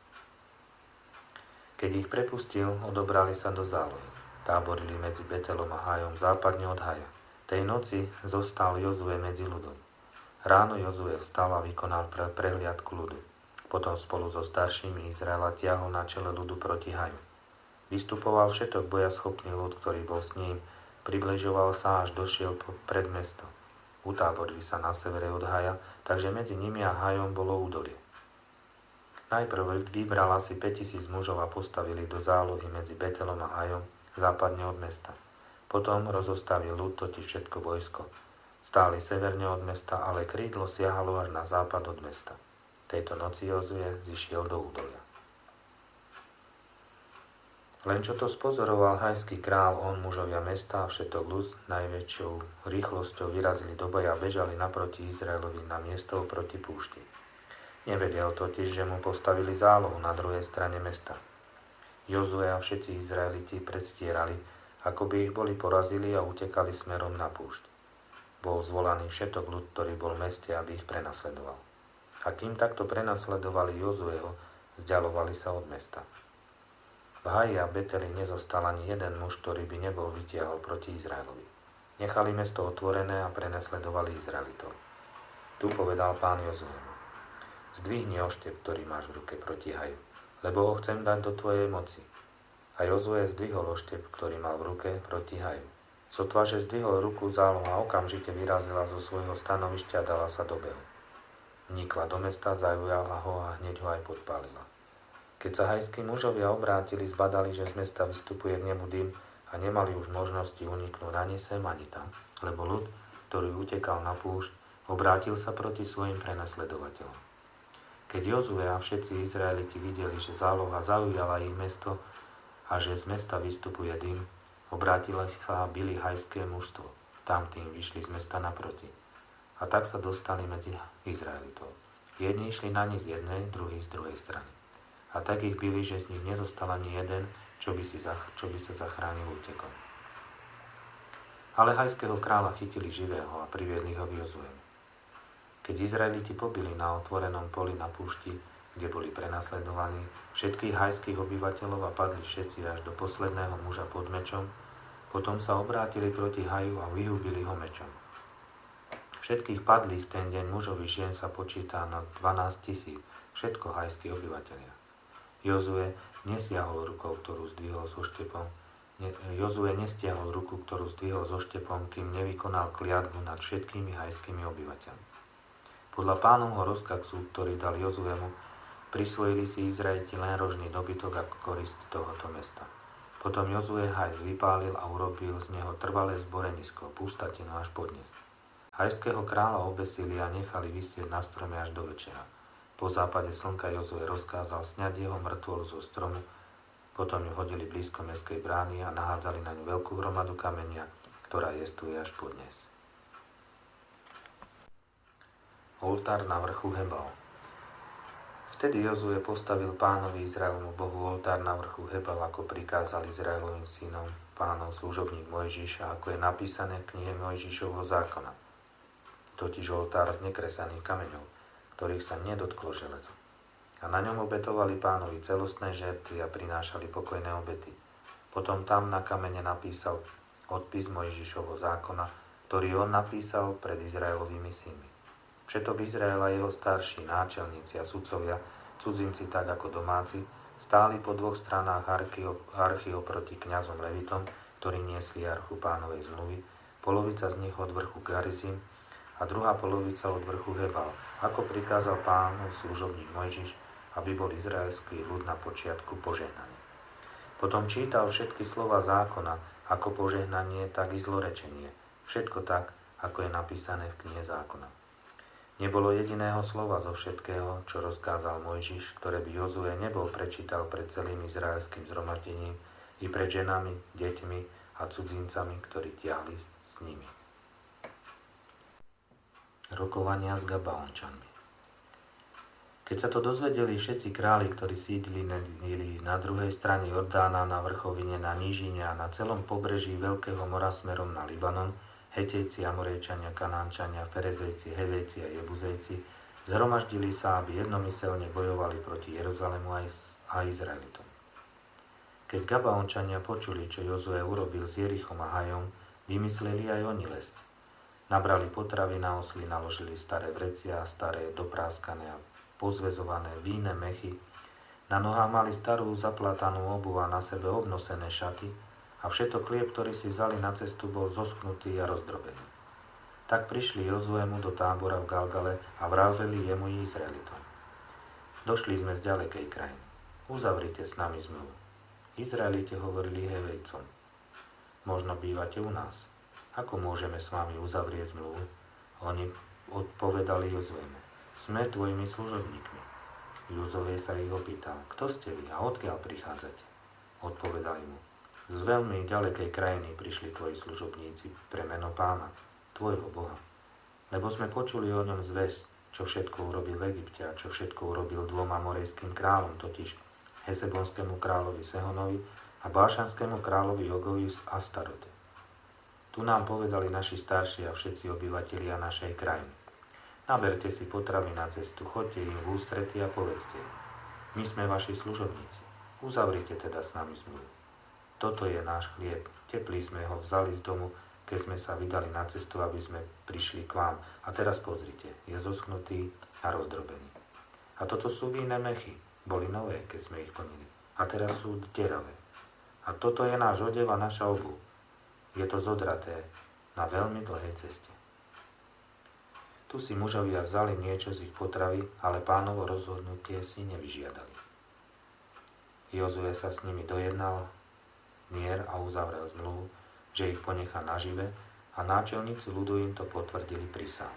Keď ich prepustil, odobrali sa do zálohy. Táborili medzi Betelom a Hajom, západne od Haja. Tej noci zostal Jozue medzi ľudom. Ráno Jozue vstal a vykonal prehliadku ľudu. Potom spolu so staršími Izraela tiahol na čele ľudu proti Haju. Vystupoval všetok bojaschopný ľud, ktorý bol s ním, približoval sa, až došiel pred mesto. Utáborili sa na severe od Haja, takže medzi nimi a Hajom bolo údolie. Najprv vybral asi 5 000 mužov a postavili do zálohy medzi Betelom a Hajom, západne od mesta. Potom rozostavil ľud, totiž všetko vojsko. Stáli severne od mesta, ale krídlo siahalo až na západ od mesta. Tejto noci Jozue zišiel do údolia. Len čo to spozoroval hajský král, on, mužovia mesta a všetok ľud najväčšou rýchlosťou vyrazili do boja a bežali naproti Izraelovi na miesto proti púšti. Nevedel totiž, že mu postavili zálohu na druhej strane mesta. Jozue a všetci Izraeliti predstierali, ako by ich boli porazili a utekali smerom na púšť. Bol zvolaný všetok ľud, ktorý bol v meste, aby ich prenasledoval. A kým takto prenasledovali Jozueho, vzdialovali sa od mesta. V Haji a Beteli nezostal ani jeden muž, ktorý by nebol vytiahol proti Izraelovi. Nechali mesto otvorené a prenasledovali Izraelitov. Tu povedal Pán Jozuemu: zdvihni oštep, ktorý máš v ruke proti Haju, lebo ho chcem dať do tvojej moci. A Jozue zdvihol oštep, ktorý mal v ruke, proti Haju. Sotva, že zdvihol ruku, záloha okamžite vyrazila zo svojho stanovišťa a dala sa do behu. Vnikla do mesta, zaujala ho a hneď ho aj podpálila. Keď sa hajskí mužovia obrátili, zbadali, že z mesta vystupuje k nebu dym a nemali už možnosti uniknúť ani sem, ani tam, lebo ľud, ktorý utekal na púšť, obrátil sa proti svojim prenasledovateľom. Keď Jozue a všetci Izraeliti videli, že záloha zaujala ich mesto a že z mesta vystupuje dym, obrátili sa a bili hajské mužstvo. Tam tým vyšli z mesta naproti. A tak sa dostali medzi Izraelitov. Jedni išli na nich z jednej, druhý z druhej strany. A tak ich bili, že z nich nezostal ani jeden, čo by sa zachránil útekom. Ale hajského kráľa chytili živého a priviedli ho k Jozuemu. Keď Izraeliti pobili na otvorenom poli na púšti, kde boli prenasledovaní, všetkých hajských obyvateľov a padli všetci až do posledného muža pod mečom, potom sa obrátili proti Haju a vyhubili ho mečom. Všetkých padlých ten deň mužov i žien sa počíta na 12 000, všetko hajskí obyvateľia. Jozue nestiahol ruku, ktorú zdvihol so štepom, kým nevykonal kliatbu nad všetkými hajskými obyvateľmi. Podľa Pánovho rozkazu, ktorý dal Jozuemu, prisvojili si Izraeliti len rožný dobytok ako korist tohoto mesta. Potom Jozue hajs vypálil a urobil z neho trvalé zborenisko, pustatinu až podnes. Hajského kráľa obesili a nechali visieť na strome až do večera. Po západe slnka Jozue rozkázal sňať jeho mŕtvolu zo stromu, potom ju hodili blízko mestskej brány a nahádzali na ňu veľkú hromadu kamenia, ktorá jestuje až podnes. Oltár na vrchu Hebal. Vtedy Jozue postavil Pánovi Izraelomu Bohu oltár na vrchu Hebal, ako prikázal Izraelovým synom Pánov služobník Mojžiš, ako je napísané v knihe Mojžišovho zákona. Totiž oltár z nekresaných kameňov, ktorých sa nedotklo železo. A na ňom obetovali Pánovi celostné žertvy a prinášali pokojné obety. Potom tam na kamene napísal odpis Mojžišovho zákona, ktorý on napísal pred Izraelovými synmi. Všetok Izraela, jeho starší, náčelníci a sudcovia, cudzinci tak ako domáci, stáli po dvoch stranách archy oproti kňazom Levitom, ktorí niesli archu Pánovej zmluvy, polovica z nich od vrchu Garizim a druhá polovica od vrchu Hebal, ako prikázal Pánov služobník Mojžiš, aby bol izraelský ľud na počiatku požehnaný. Potom čítal všetky slova zákona, ako požehnanie, tak i zlorečenie, všetko tak, ako je napísané v knihe zákona. Nebolo jediného slova zo všetkého, čo rozkázal Mojžiš, ktoré by Jozue nebol prečítal pred celým izraelským zhromaždením i pred ženami, deťmi a cudzincami, ktorí tiahli s nimi. Rokovania s Gabaončanmi. Keď sa to dozvedeli všetci králi, ktorí sídlili na druhej strane Jordána, na vrchovine, na nížine a na celom pobreží Veľkého mora smerom na Libanon, Hetejci, Amorejčania, Kanánčania, Ferezejci, Hevejci a Jebuzejci zhromaždili sa, aby jednomyselne bojovali proti Jeruzalému a Izraelitom. Keď Gabaončania počuli, čo Jozue urobil s Jerichom a Hajom, vymysleli aj oni lesť. Nabrali potravy na osly, naložili staré vrecia, staré dopráskané a pozväzované víne mechy, na nohách mali starú zaplatanú obuv a na sebe obnosené šaty, a všetok chlieb, ktorý si vzali na cestu, bol zoschnutý a rozdrobený. Tak prišli Jozuemu do tábora v Galgale a vraveli jemu i Izraelitom. Došli sme z ďalekej krajiny. Uzavrite s nami zmluvu. Izraelite hovorili Hevejcom. Možno bývate u nás. Ako môžeme s vami uzavrieť zmluvu? Oni odpovedali Jozuemu. Sme tvojimi služobníkmi. Jozue sa ich opýtal. Kto ste vy a odkiaľ prichádzate? Odpovedali mu. Z veľmi ďalekej krajiny prišli tvoji služobníci pre meno Pána, tvojho Boha. Lebo sme počuli o ňom zvesť, čo všetko urobil v Egypte a čo všetko urobil dvom amorejským kráľom, totiž Hesebonskému kráľovi Sehonovi a Bášanskému kráľovi Ogovi z Astarote. Tu nám povedali naši starší a všetci obyvatelia našej krajiny. Naberte si potravy na cestu, choďte im v ústrety a povedzte im. My sme vaši služobníci. Uzavrite teda s nami zmluvu. Toto je náš chlieb. Teplý sme ho vzali z domu, keď sme sa vydali na cestu, aby sme prišli k vám. A teraz pozrite, je zoschnutý a rozdrobený. A toto sú víne mechy. Boli nové, keď sme ich plnili. A teraz sú deravé. A toto je náš odev a naša obuv. Je to zodraté na veľmi dlhej ceste. Tu si mužovia vzali niečo z ich potravy, ale Pánovo rozhodnutie si nevyžiadali. Jozue sa s nimi dojednal mier a uzavrel zmluvu, že ich ponechá nažive a náčelníci ľudu im to potvrdili prísahu.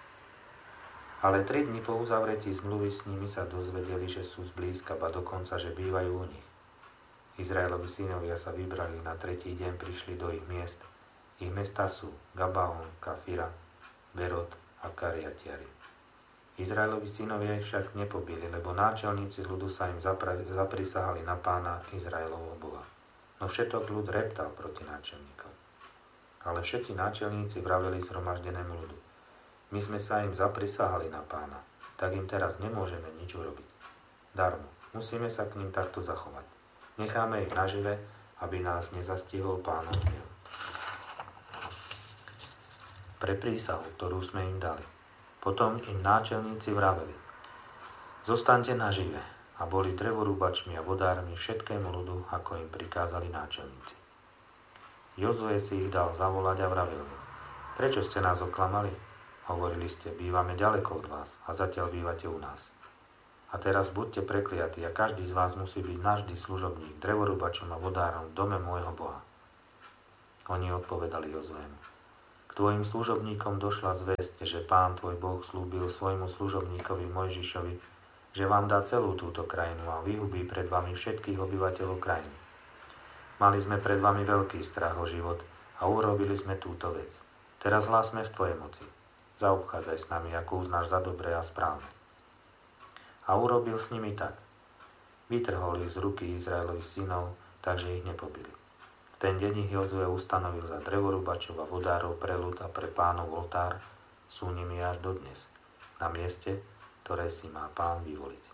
Ale 3 dni po uzavretí zmluvy s nimi sa dozvedeli, že sú zblízka, ba dokonca, že bývajú u nich. Izraelovi synovia sa vybrali, na 3. deň prišli do ich miest. Ich mestá sú Gabaon, Kafira, Berot a Kariatiari. Izraelovi synovia ich však nepobili, lebo náčelníci ľudu sa im zaprisahali na Pána Izraelovho Boha. No všetok ľud reptal proti náčelníkom. Ale všetci náčelníci vraveli zhromaždenému ľudu. My sme sa im zaprisahali na Pána, tak im teraz nemôžeme nič urobiť. Darmo, musíme sa k ním takto zachovať. Necháme ich nažive, aby nás nezastihol Pánov hnev. Pre prísahu, ktorú sme im dali. Potom im náčelníci vraveli. Zostaňte nažive. A boli drevorúbačmi a vodármi všetkému ľudu, ako im prikázali náčelníci. Jozue si ich dal zavolať a vravil im. Prečo ste nás oklamali? Hovorili ste, bývame ďaleko od vás a zatiaľ bývate u nás. A teraz buďte prekliatí a každý z vás musí byť navždy služobník, drevorúbačom a vodárom v dome môjho Boha. Oni odpovedali Jozuému. K tvojim služobníkom došla zvesť, že Pán tvoj Boh slúbil svojmu služobníkovi Mojžišovi, že vám dá celú túto krajinu a vyhubí pred vami všetkých obyvateľov krajiny. Mali sme pred vami veľký strach o život a urobili sme túto vec. Teraz hlásme v tvojej moci. Zaobchádzaj s nami, ako uznáš za dobré a správne. A urobil s nimi tak. Vytrhol ich z ruky Izraelových synov, takže ich nepobili. V ten deň ich Jozue ustanovil za drevorúbačov a vodárov pre ľud a pre Pánov oltár, sú nimi až dodnes, na mieste, ktoré si má Pán vyvoliť.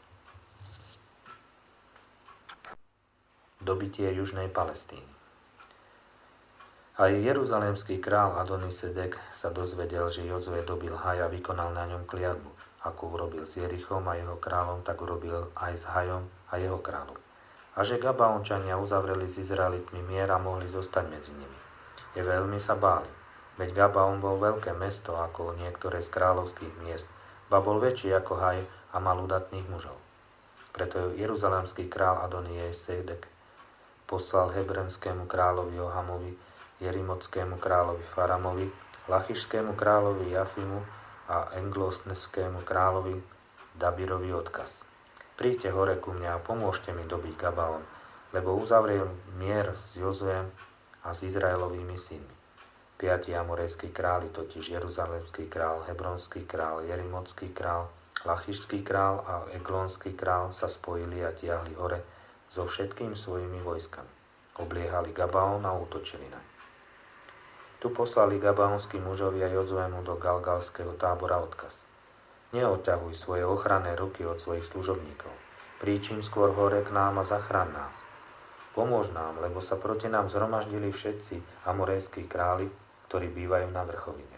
Dobitie južnej Palestíny. Aj jeruzalémsky král Adonisedek sa dozvedel, že Jozue dobil Haj a vykonal na ňom kliatbu. Ako urobil s Jerichom a jeho kráľom, tak urobil aj s Hajom a jeho kráľom. A že Gabaončania uzavreli s Izraelitmi mier a mohli zostať medzi nimi. Je veľmi sa báli, veď Gabaon bol veľké mesto ako niektoré z kráľovských miest, ba bol väčší ako Haj a mal udatných mužov. Preto jeruzalémsky král Adonisedek poslal hebronskému kráľovi Johamovi, Jerimockému kráľovi Faramovi, Lachišskému kráľovi Jafimu a Englosneskému kráľovi Dabirovi odkaz. Príďte hore ku mňa a pomôžte mi dobiť Gabaon, lebo uzavriem mier s Jozuem a s Izraelovými synmi. 5 amorejskí králi, totiž jeruzalemský král, hebronský král, jerimocký král, Lachišský král a Eglonský král sa spojili a tiahli hore so všetkými svojimi vojskami. Obliehali Gabaon a útočili naň. Tu poslali gabaonskí mužovia Jozuemu do galgalského tábora odkaz. Neodťahuj svoje ochranné ruky od svojich služobníkov. Príčim skôr hore k nám a zachráň nás. Pomôž nám, lebo sa proti nám zhromaždili všetci amorejskí králi, ktorí bývajú na vrchovine.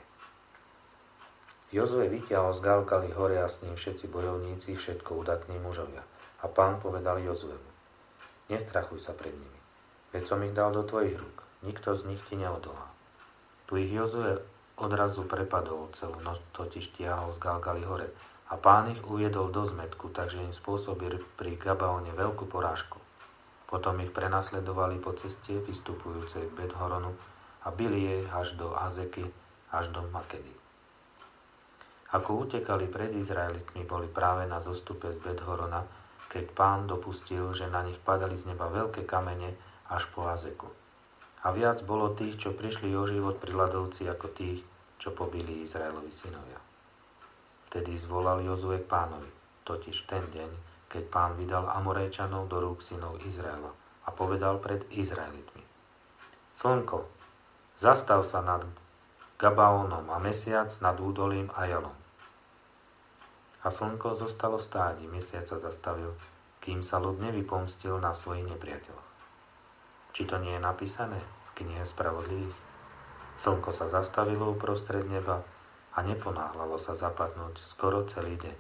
Jozue vytiahol z Galgaly hore a s ním všetci bojovníci, všetko udatní mužovia. A Pán povedal Jozuemu: Nestrachuj sa pred nimi, veď som ich dal do tvojich rúk, nikto z nich ti neodolá. Tu ich Jozue odrazu prepadol, celú noc totiž tiahol z Galgaly hore a Pán ich uviedol do zmätku, takže im spôsobil pri Gabaone veľkú porážku. Potom ich prenasledovali po ceste vystupujúcej k Bet-horonu a bili jej až do Azeky, až do Makedy. Ako utekali pred Izraelitmi, boli práve na zostupe z Bet-horona, keď Pán dopustil, že na nich padali z neba veľké kamene až po Azeku. A viac bolo tých, čo prišli o život pri ľadovci, ako tých, čo pobili Izraelovi synovia. Vtedy zvolal Jozue k Pánovi, totiž v ten deň, keď Pán vydal Amorejčanov do rúk synov Izraela a povedal pred Izraelitmi: Slnko, zastav sa nad Gabaónom a mesiac nad údolím Ajalom. A slnko zostalo stáť, mesiac sa zastavil, kým sa ľud nevypomstil na svojich nepriateľoch. Či to nie je napísané v knihe Spravodlivých? Slnko sa zastavilo uprostred neba a neponáhľalo sa zapadnúť skoro celý deň.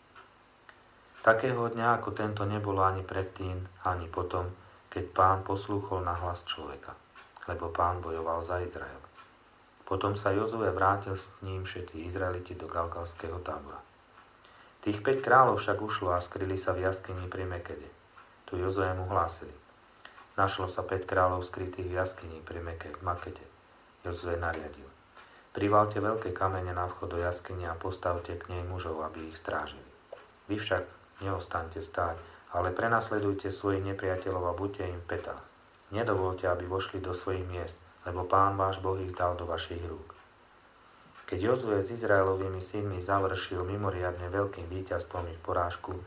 Takého dňa ako tento nebolo ani predtým, ani potom, keď Pán poslúchol na hlas človeka, lebo Pán bojoval za Izrael. Potom sa Jozue vrátil s ním všetci Izraeliti do galgalského tábora. Tých 5 kráľov však ušlo a skryli sa v jaskyni pri Mekede. Tu Jozue mu hlásili: Našlo sa 5 kráľov skrytých v jaskyni pri Makede. Jozue nariadil: Privalte veľké kamene na vchod do jaskyne a postavte k nej mužov, aby ich strážili. Vy však neostaňte stáť, ale prenasledujte svojich nepriateľov a buďte im v petách. Nedovolte, aby vošli do svojich miest, lebo Pán váš Boh ich dal do vašich rúk. Keď Jozue s Izraelovými synmi završil mimoriadne veľkým víťazstvom ich porážku,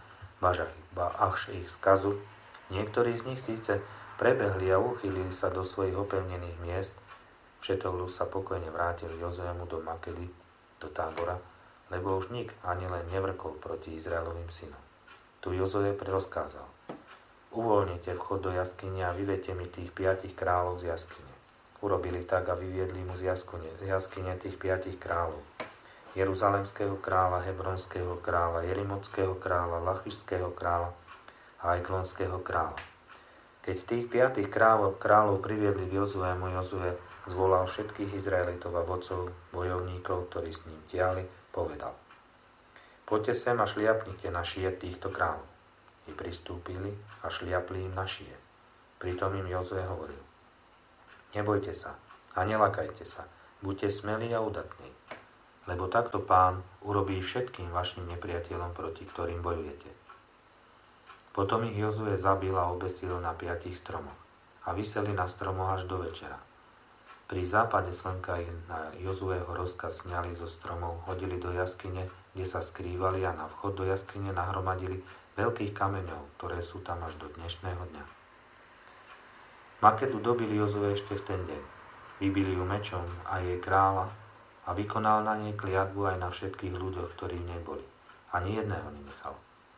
až ich skazu, niektorí z nich síce prebehli a uchýlili sa do svojich opevnených miest, všetok ľud sa pokojne vrátil Jozuemu do Makedy, do tábora, lebo už nik ani len nevrkol proti Izraelovým synom. Tu Jozue rozkázal: Uvoľnite vchod do jaskyne a vyvedte mi tých 5 kráľov z jaskyne. Urobili tak a vyviedli mu z jaskyne tých 5 kráľov: Jeruzalemského kráľa, Hebronského kráľa, Jerimockého kráľa, Lachišského kráľa a Eglonského kráľa. Keď tých 5 kráľov priviedli k Jozuemu, Jozue zvolal všetkých Izraelitov a vodcov bojovníkov, ktorí s ním tiahli, povedal: Poďte sem a šliapnite na šie týchto kráľov. I pristúpili a šliapli im na šie. Pritom im Jozue hovoril: Nebojte sa a nelakajte sa, buďte smelí a udatní, lebo takto Pán urobí všetkým vašim nepriateľom, proti ktorým bojujete. Potom ich Jozue zabil a obesil na 5 stromoch a viseli na stromoch až do večera. Pri západe slnka ich na Jozueho rozkaz sňali zo stromov, hodili do jaskyne, kde sa skrývali, a na vchod do jaskyne nahromadili veľkých kameňov, ktoré sú tam až do dnešného dňa. Makedu dobili Jozue ešte v ten deň. Vybili ju mečom a jej kráľa a vykonal na nej kliatbu aj na všetkých ľuďoch, ktorí v nej boli. Ani jedného nenechal.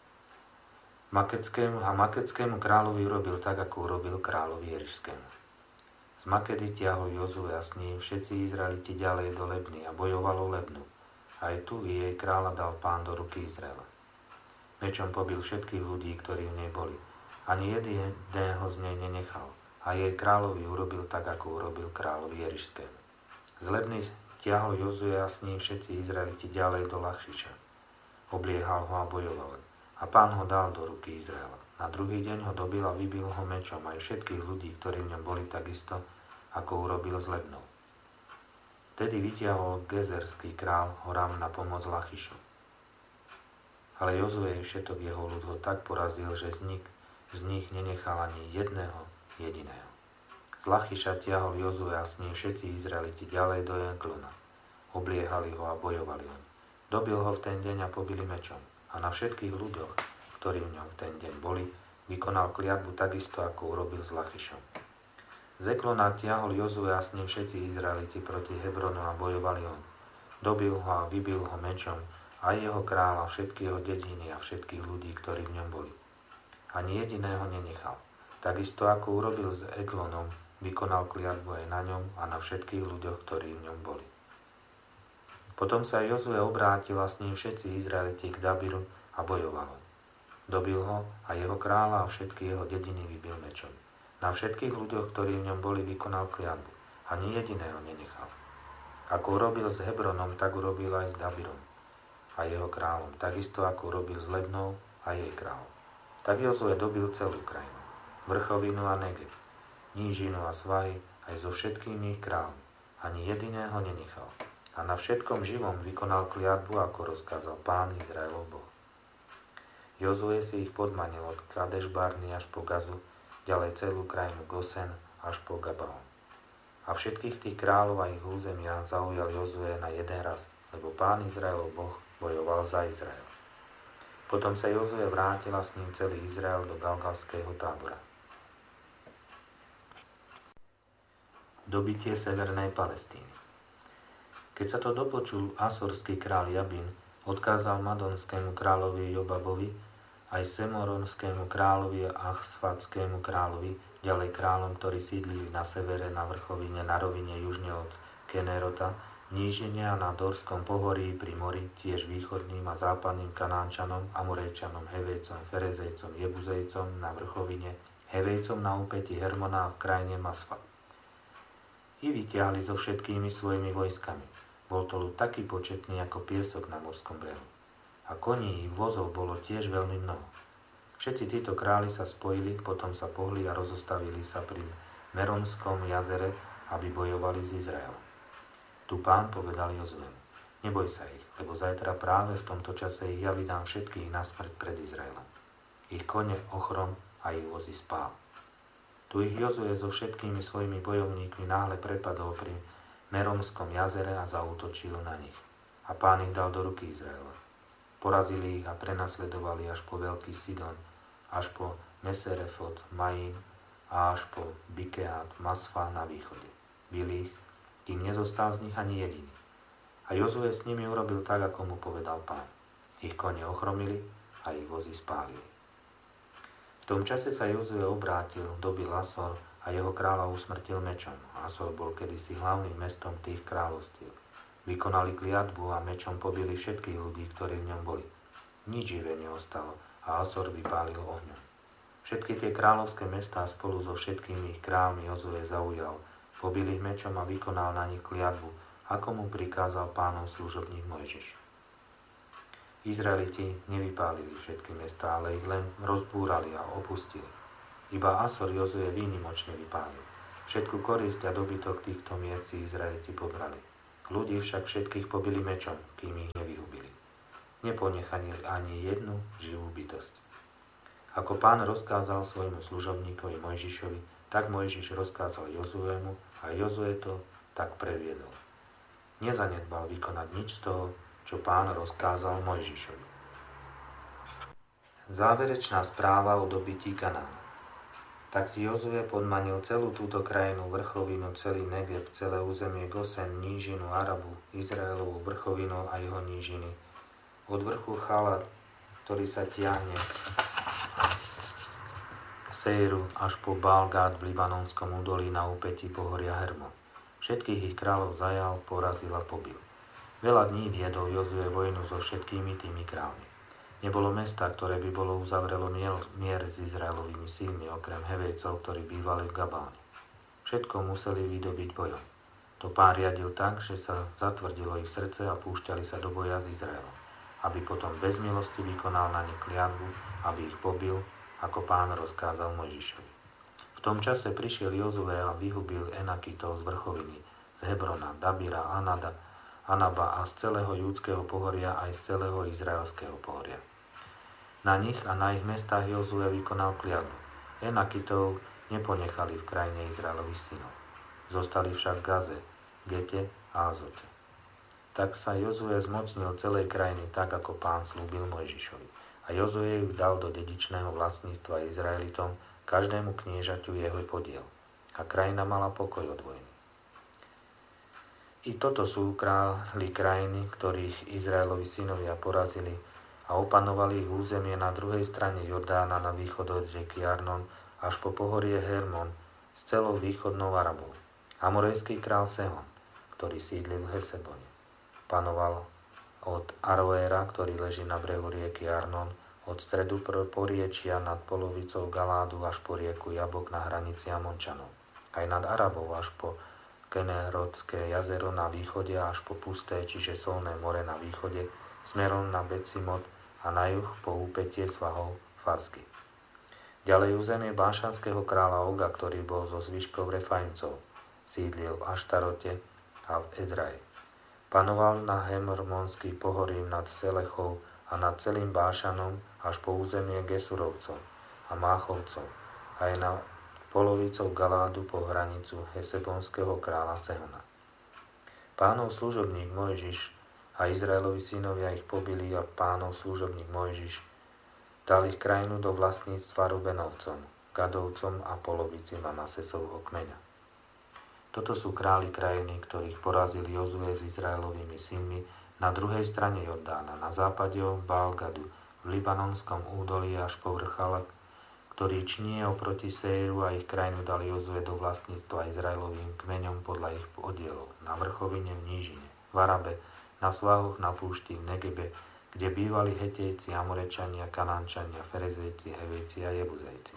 Makeckému kráľovi urobil tak, ako urobil kráľovi Jerišskému. Z Makedy tiahol Jozue a s ním všetci Izraeliti ďalej do Lebny a bojovalo Lebnu. Aj tu i jej kráľa dal Pán do ruky Izraela. Mečom pobil všetkých ľudí, ktorí v nej boli. Ani jedného z nej nenechal. A jej kráľovi urobil tak, ako urobil kráľovi Jerišskému. Z Lebny tiahol Jozue a s ním všetci Izraeliti ďalej do Lachšiša. Obliehal ho a bojoval. A Pán ho dal do ruky Izraela. Na druhý deň ho dobil a vybil ho mečom aj všetkých ľudí, ktorí v ňom boli, takisto, ako urobil s Lebnou. Vtedy vytiahol gezerský král Horam na pomoc Lachišu. Ale Jozue všetok jeho ľud ho tak porazil, že z nich nenechal ani jedného jediného. Z Lachiša tiahol Jozue a s ním všetci Izraeliti ďalej do Eglona. Obliehali ho a bojovali ho. Dobil ho v ten deň a pobili mečom. A na všetkých ľuďoch, ktorí v ňom v ten deň boli, vykonal kliatbu takisto, ako urobil s Lachišom. Z Eglona tiahol Jozue a s ním všetci Izraeliti proti Hebronu a bojovali ho. Dobil ho a vybil ho mečom, aj jeho kráľa, všetky jeho dediny a všetkých ľudí, ktorí v ňom boli. Ani jediného nenechal. Takisto, ako urobil s Eglonom, vykonal kliatbu aj na ňom a na všetkých ľuďoch, ktorí v ňom boli. Potom sa Jozue obrátil a s ním všetci Izraeliti k Dabiru a bojoval ho. Dobil ho a jeho kráľa a všetky jeho dediny vybil mečom. Na všetkých ľuďoch, ktorí v ňom boli, vykonal kliatbu. Ani jediného nenechal. Ako urobil s Hebronom, tak urobil aj s Dabirom a jeho kráľom. Takisto, ako urobil s Lebnou a jej kráľom. Tak Jozue dobil celú krajinu. Vrchovinu a Negev, nížinu a svahy, aj so všetkými ich kráľmi. Ani jediného nenechal. A na všetkom živom vykonal kliatbu, ako rozkázal Pán Izraelov Boh. Jozue si ich podmanil od Kadeš Barny až po Gazu, ďalej celú krajinu Gosen až po Gabaon. A všetkých tých kráľov a ich územia zaujal Jozue na jeden raz, lebo Pán Izraelov Boh bojoval za Izrael. Potom sa Jozue vrátil a s ním celý Izrael do Galgalského tábora. Dobitie severnej Palestíny. Keď sa to dopočul asorský kráľ Jabín, odkázal madonskému kráľovi Jobabovi, aj semoronskému kráľovi a achsfatskému kráľovi, ďalej kráľom, ktorí sídlili na severe, na vrchovine, na rovine južne od Kenerota, níženia na Dorskom pohorí pri mori, tiež východným a západným Kanánčanom, Amorejčanom, Hevejcom, Ferezejcom, Jebuzejcom na vrchovine, Hevejcom na úpäti Hermona v krajine Masfa. I vytiahli so všetkými svojimi vojskami. Bol to ľud taký početný ako piesok na morskom brehu. A koní i vozov bolo tiež veľmi mnoho. Všetci títo králi sa spojili, potom sa pohli a rozostavili sa pri Meronskom jazere, aby bojovali s Izraelom. Tu Pán povedal Jozuemu: Neboj sa ich, lebo zajtra práve v tomto čase ich ja vydám všetkých na smrť pred Izraelom. Ich kone ochrom a ich vozy spál. Tu ich Jozue so všetkými svojimi bojovníkmi náhle prepadol pri Meronskom jazere a zaútočil na nich. A Pán ich dal do ruky Izraela. Porazili ich a prenasledovali až po Veľký Sidon, až po Meserefot, Maim a až po Bikeát, Masfa na východe. Bili ich, kým nezostal z nich ani jediný. A Jozue s nimi urobil tak, ako mu povedal Pán. Ich kone ochromili a ich vozy spálili. V tom čase sa Jozue obrátil, dobil Asor a jeho kráľa usmrtil mečom. Asor bol kedysi hlavným mestom tých kráľovstiev. Vykonali kliatbu a mečom pobili všetkých ľudí, ktorí v ňom boli. Nič živé neostalo a Asor vypálil ohňom. Všetky tie kráľovské mestá spolu so všetkými ich kráľmi Jozue zaujal Pobil ich mečom a vykonal na nich kliatbu, ako mu prikázal Pánov služobník Mojžiš. Izraeliti nevypálili všetky mestá, ale ich len rozbúrali a opustili. Iba Asor Jozue výnimočne vypálil. Všetku korisť a dobytok týchto miest si Izraeliti pobrali. Ľudí však všetkých pobili mečom, kým ich nevyhubili. Neponechali ani jednu živú bytosť. Ako Pán rozkázal svojmu služobníkovi Mojžišovi, tak Mojžiš rozkázal Jozuemu a Jozue to tak previedol. Nezanedbal vykonať nič z toho, čo Pán rozkázal Mojžišovi. Záverečná správa o dobytí Kanána. Tak si Jozue podmanil celú túto krajinu, vrchovinu, celý Negeb, celé územie Gosen, nížinu, Arabu, Izraelovú vrchovinu a jeho nížiny. Od vrchu Chalat, ktorý sa tiahne k Seiru až po Baal-Gad v Libanonskom údolí na úpetí pohoria Hermon. Všetkých ich kráľov zajal, porazil a pobil. Veľa dní viedol Jozue vojnu so všetkými tými kráľmi. Nebolo mesta, ktoré by bolo uzavrelo mier s Izraelovými sílmi, okrem Hevejcov, ktorí bývali v Gabáne. Všetko museli vydobiť bojom. To Pán riadil tak, že sa zatvrdilo ich srdce a púšťali sa do boja s Izraelom, aby potom bez milosti vykonal na ne kliatbu, aby ich pobil, ako Pán rozkázal Mojžišovi. V tom čase prišiel Jozue a vyhubil Enakitov z vrchoviny, z Hebrona, Dabira, Anaba a z celého júdskeho pohoria aj z celého izraelského pohoria. Na nich a na ich mestách Jozue vykonal kliatbu. Enakitov neponechali v krajine Izraelových synov. Zostali však v Gaze, Gete a Azote. Tak sa Jozue zmocnil celej krajiny tak, ako Pán slúbil Mojžišovi. A Jozue ju dal do dedičného vlastníctva Izraelitom, každému kniežaťu jeho podiel. A krajina mala pokoj od vojny. I toto sú králi krajiny, ktorých Izraelovi synovia porazili a opanovali ich územie na druhej strane Jordána na východ od rieky Arnon až po pohorie Hermon s celou východnou Arabou. Amorejský král Sehon, ktorý sídlil v Hesebone, panoval od Aroéra, ktorý leží na brehu rieky Arnon, od stredu poriečia nad polovicou Galádu až po rieku Jabok na hranici Amončanov, aj nad Arabou až po Kenerodské jazero na východe až po pusté, čiže Solné more na východe, smerom na Becimot a na juh po úpetie svahov Fasky. Ďalej územie Bášanského kráľa Oga, ktorý bol zo zvyškov Refajmcov, sídlil v Aštarote a v Edraji. Panoval na Hermonský pohorím nad Selechou a nad celým Bášanom až po územie Gesurovcov a Máchovcov, aj na polovicou Galádu po hranicu Hesebonského kráľa Sehona. Pánov služobník Mojžiš a Izraelovi synovia ich pobili a Pánov služobník Mojžiš dal ich krajinu do vlastníctva Rubenovcom, Gadovcom a polovici Manasesovho kmeňa. Toto sú králi krajiny, ktorých porazil Jozue s Izraelovými synmi na druhej strane Jordána, na západe od Baal-Gadu, v Libanonskom údolí až po vrchala, ktorý čnie oproti Seiru, a ich krajinu dal Jozue do vlastníctva Izraelovým kmeňom podľa ich podielov, na vrchovine v nížine, v Arabe, na svahoch na púšti v Negebe, kde bývali Hetejci, Amorečania, Kanánčania, Ferezejci, Hevejci a Jebuzejci.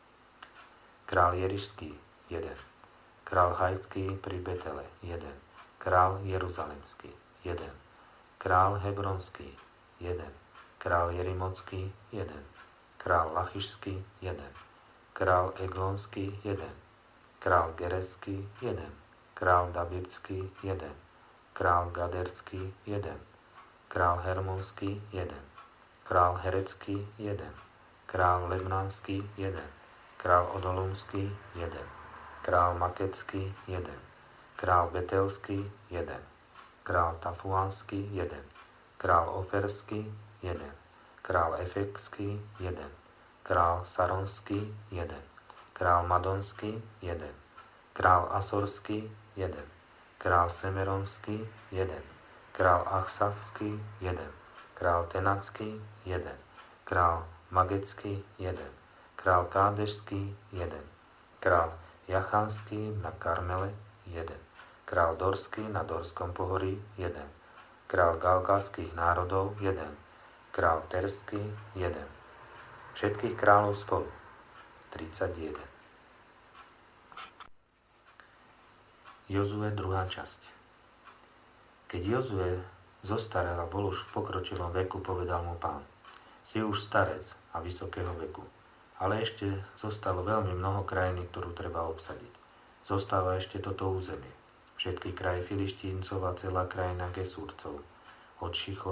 Král Jerišský 1. Král Hajský pri Betele 1. Král Jeruzalemský 1. Král Hebronský 1. Král Jerimotský 1. Král Lachišský 1. Král Eglonský 1. Král Gereský 1. Král Dabirský 1. Král Gaderský 1. Král Hermonský 1. Král Herecký 1. Král Lebnánský 1. Král Odolumský 1. Král Makecký 1. Král Betelský 1. Král Tafuánský 1. Král Oferský 1. Král Efekský 1. Král Saronský 1. Král Madonský 1. Král Asorský 1. Král Semeronský 1. Král Achsavský 1. Král Tenacký 1. Král Magecký 1. Král Kádešský 1. Král Jachanský na Karmele 1. Král Dorský na Dorskom pohorí 1. Král Galgálskych národov 1. Král Terský 1. Všetkých kráľov spolu 31. Jozue 2. časť. Keď Jozue zostarel a bol už v pokročilom veku, povedal mu Pán: Si už starec a vysokého veku, ale ešte zostalo veľmi mnoho krajiny, ktorú treba obsadiť. Zostáva ešte toto územie. Všetky kraje Filištíncov a celá krajina Gesúrcov, od Šichor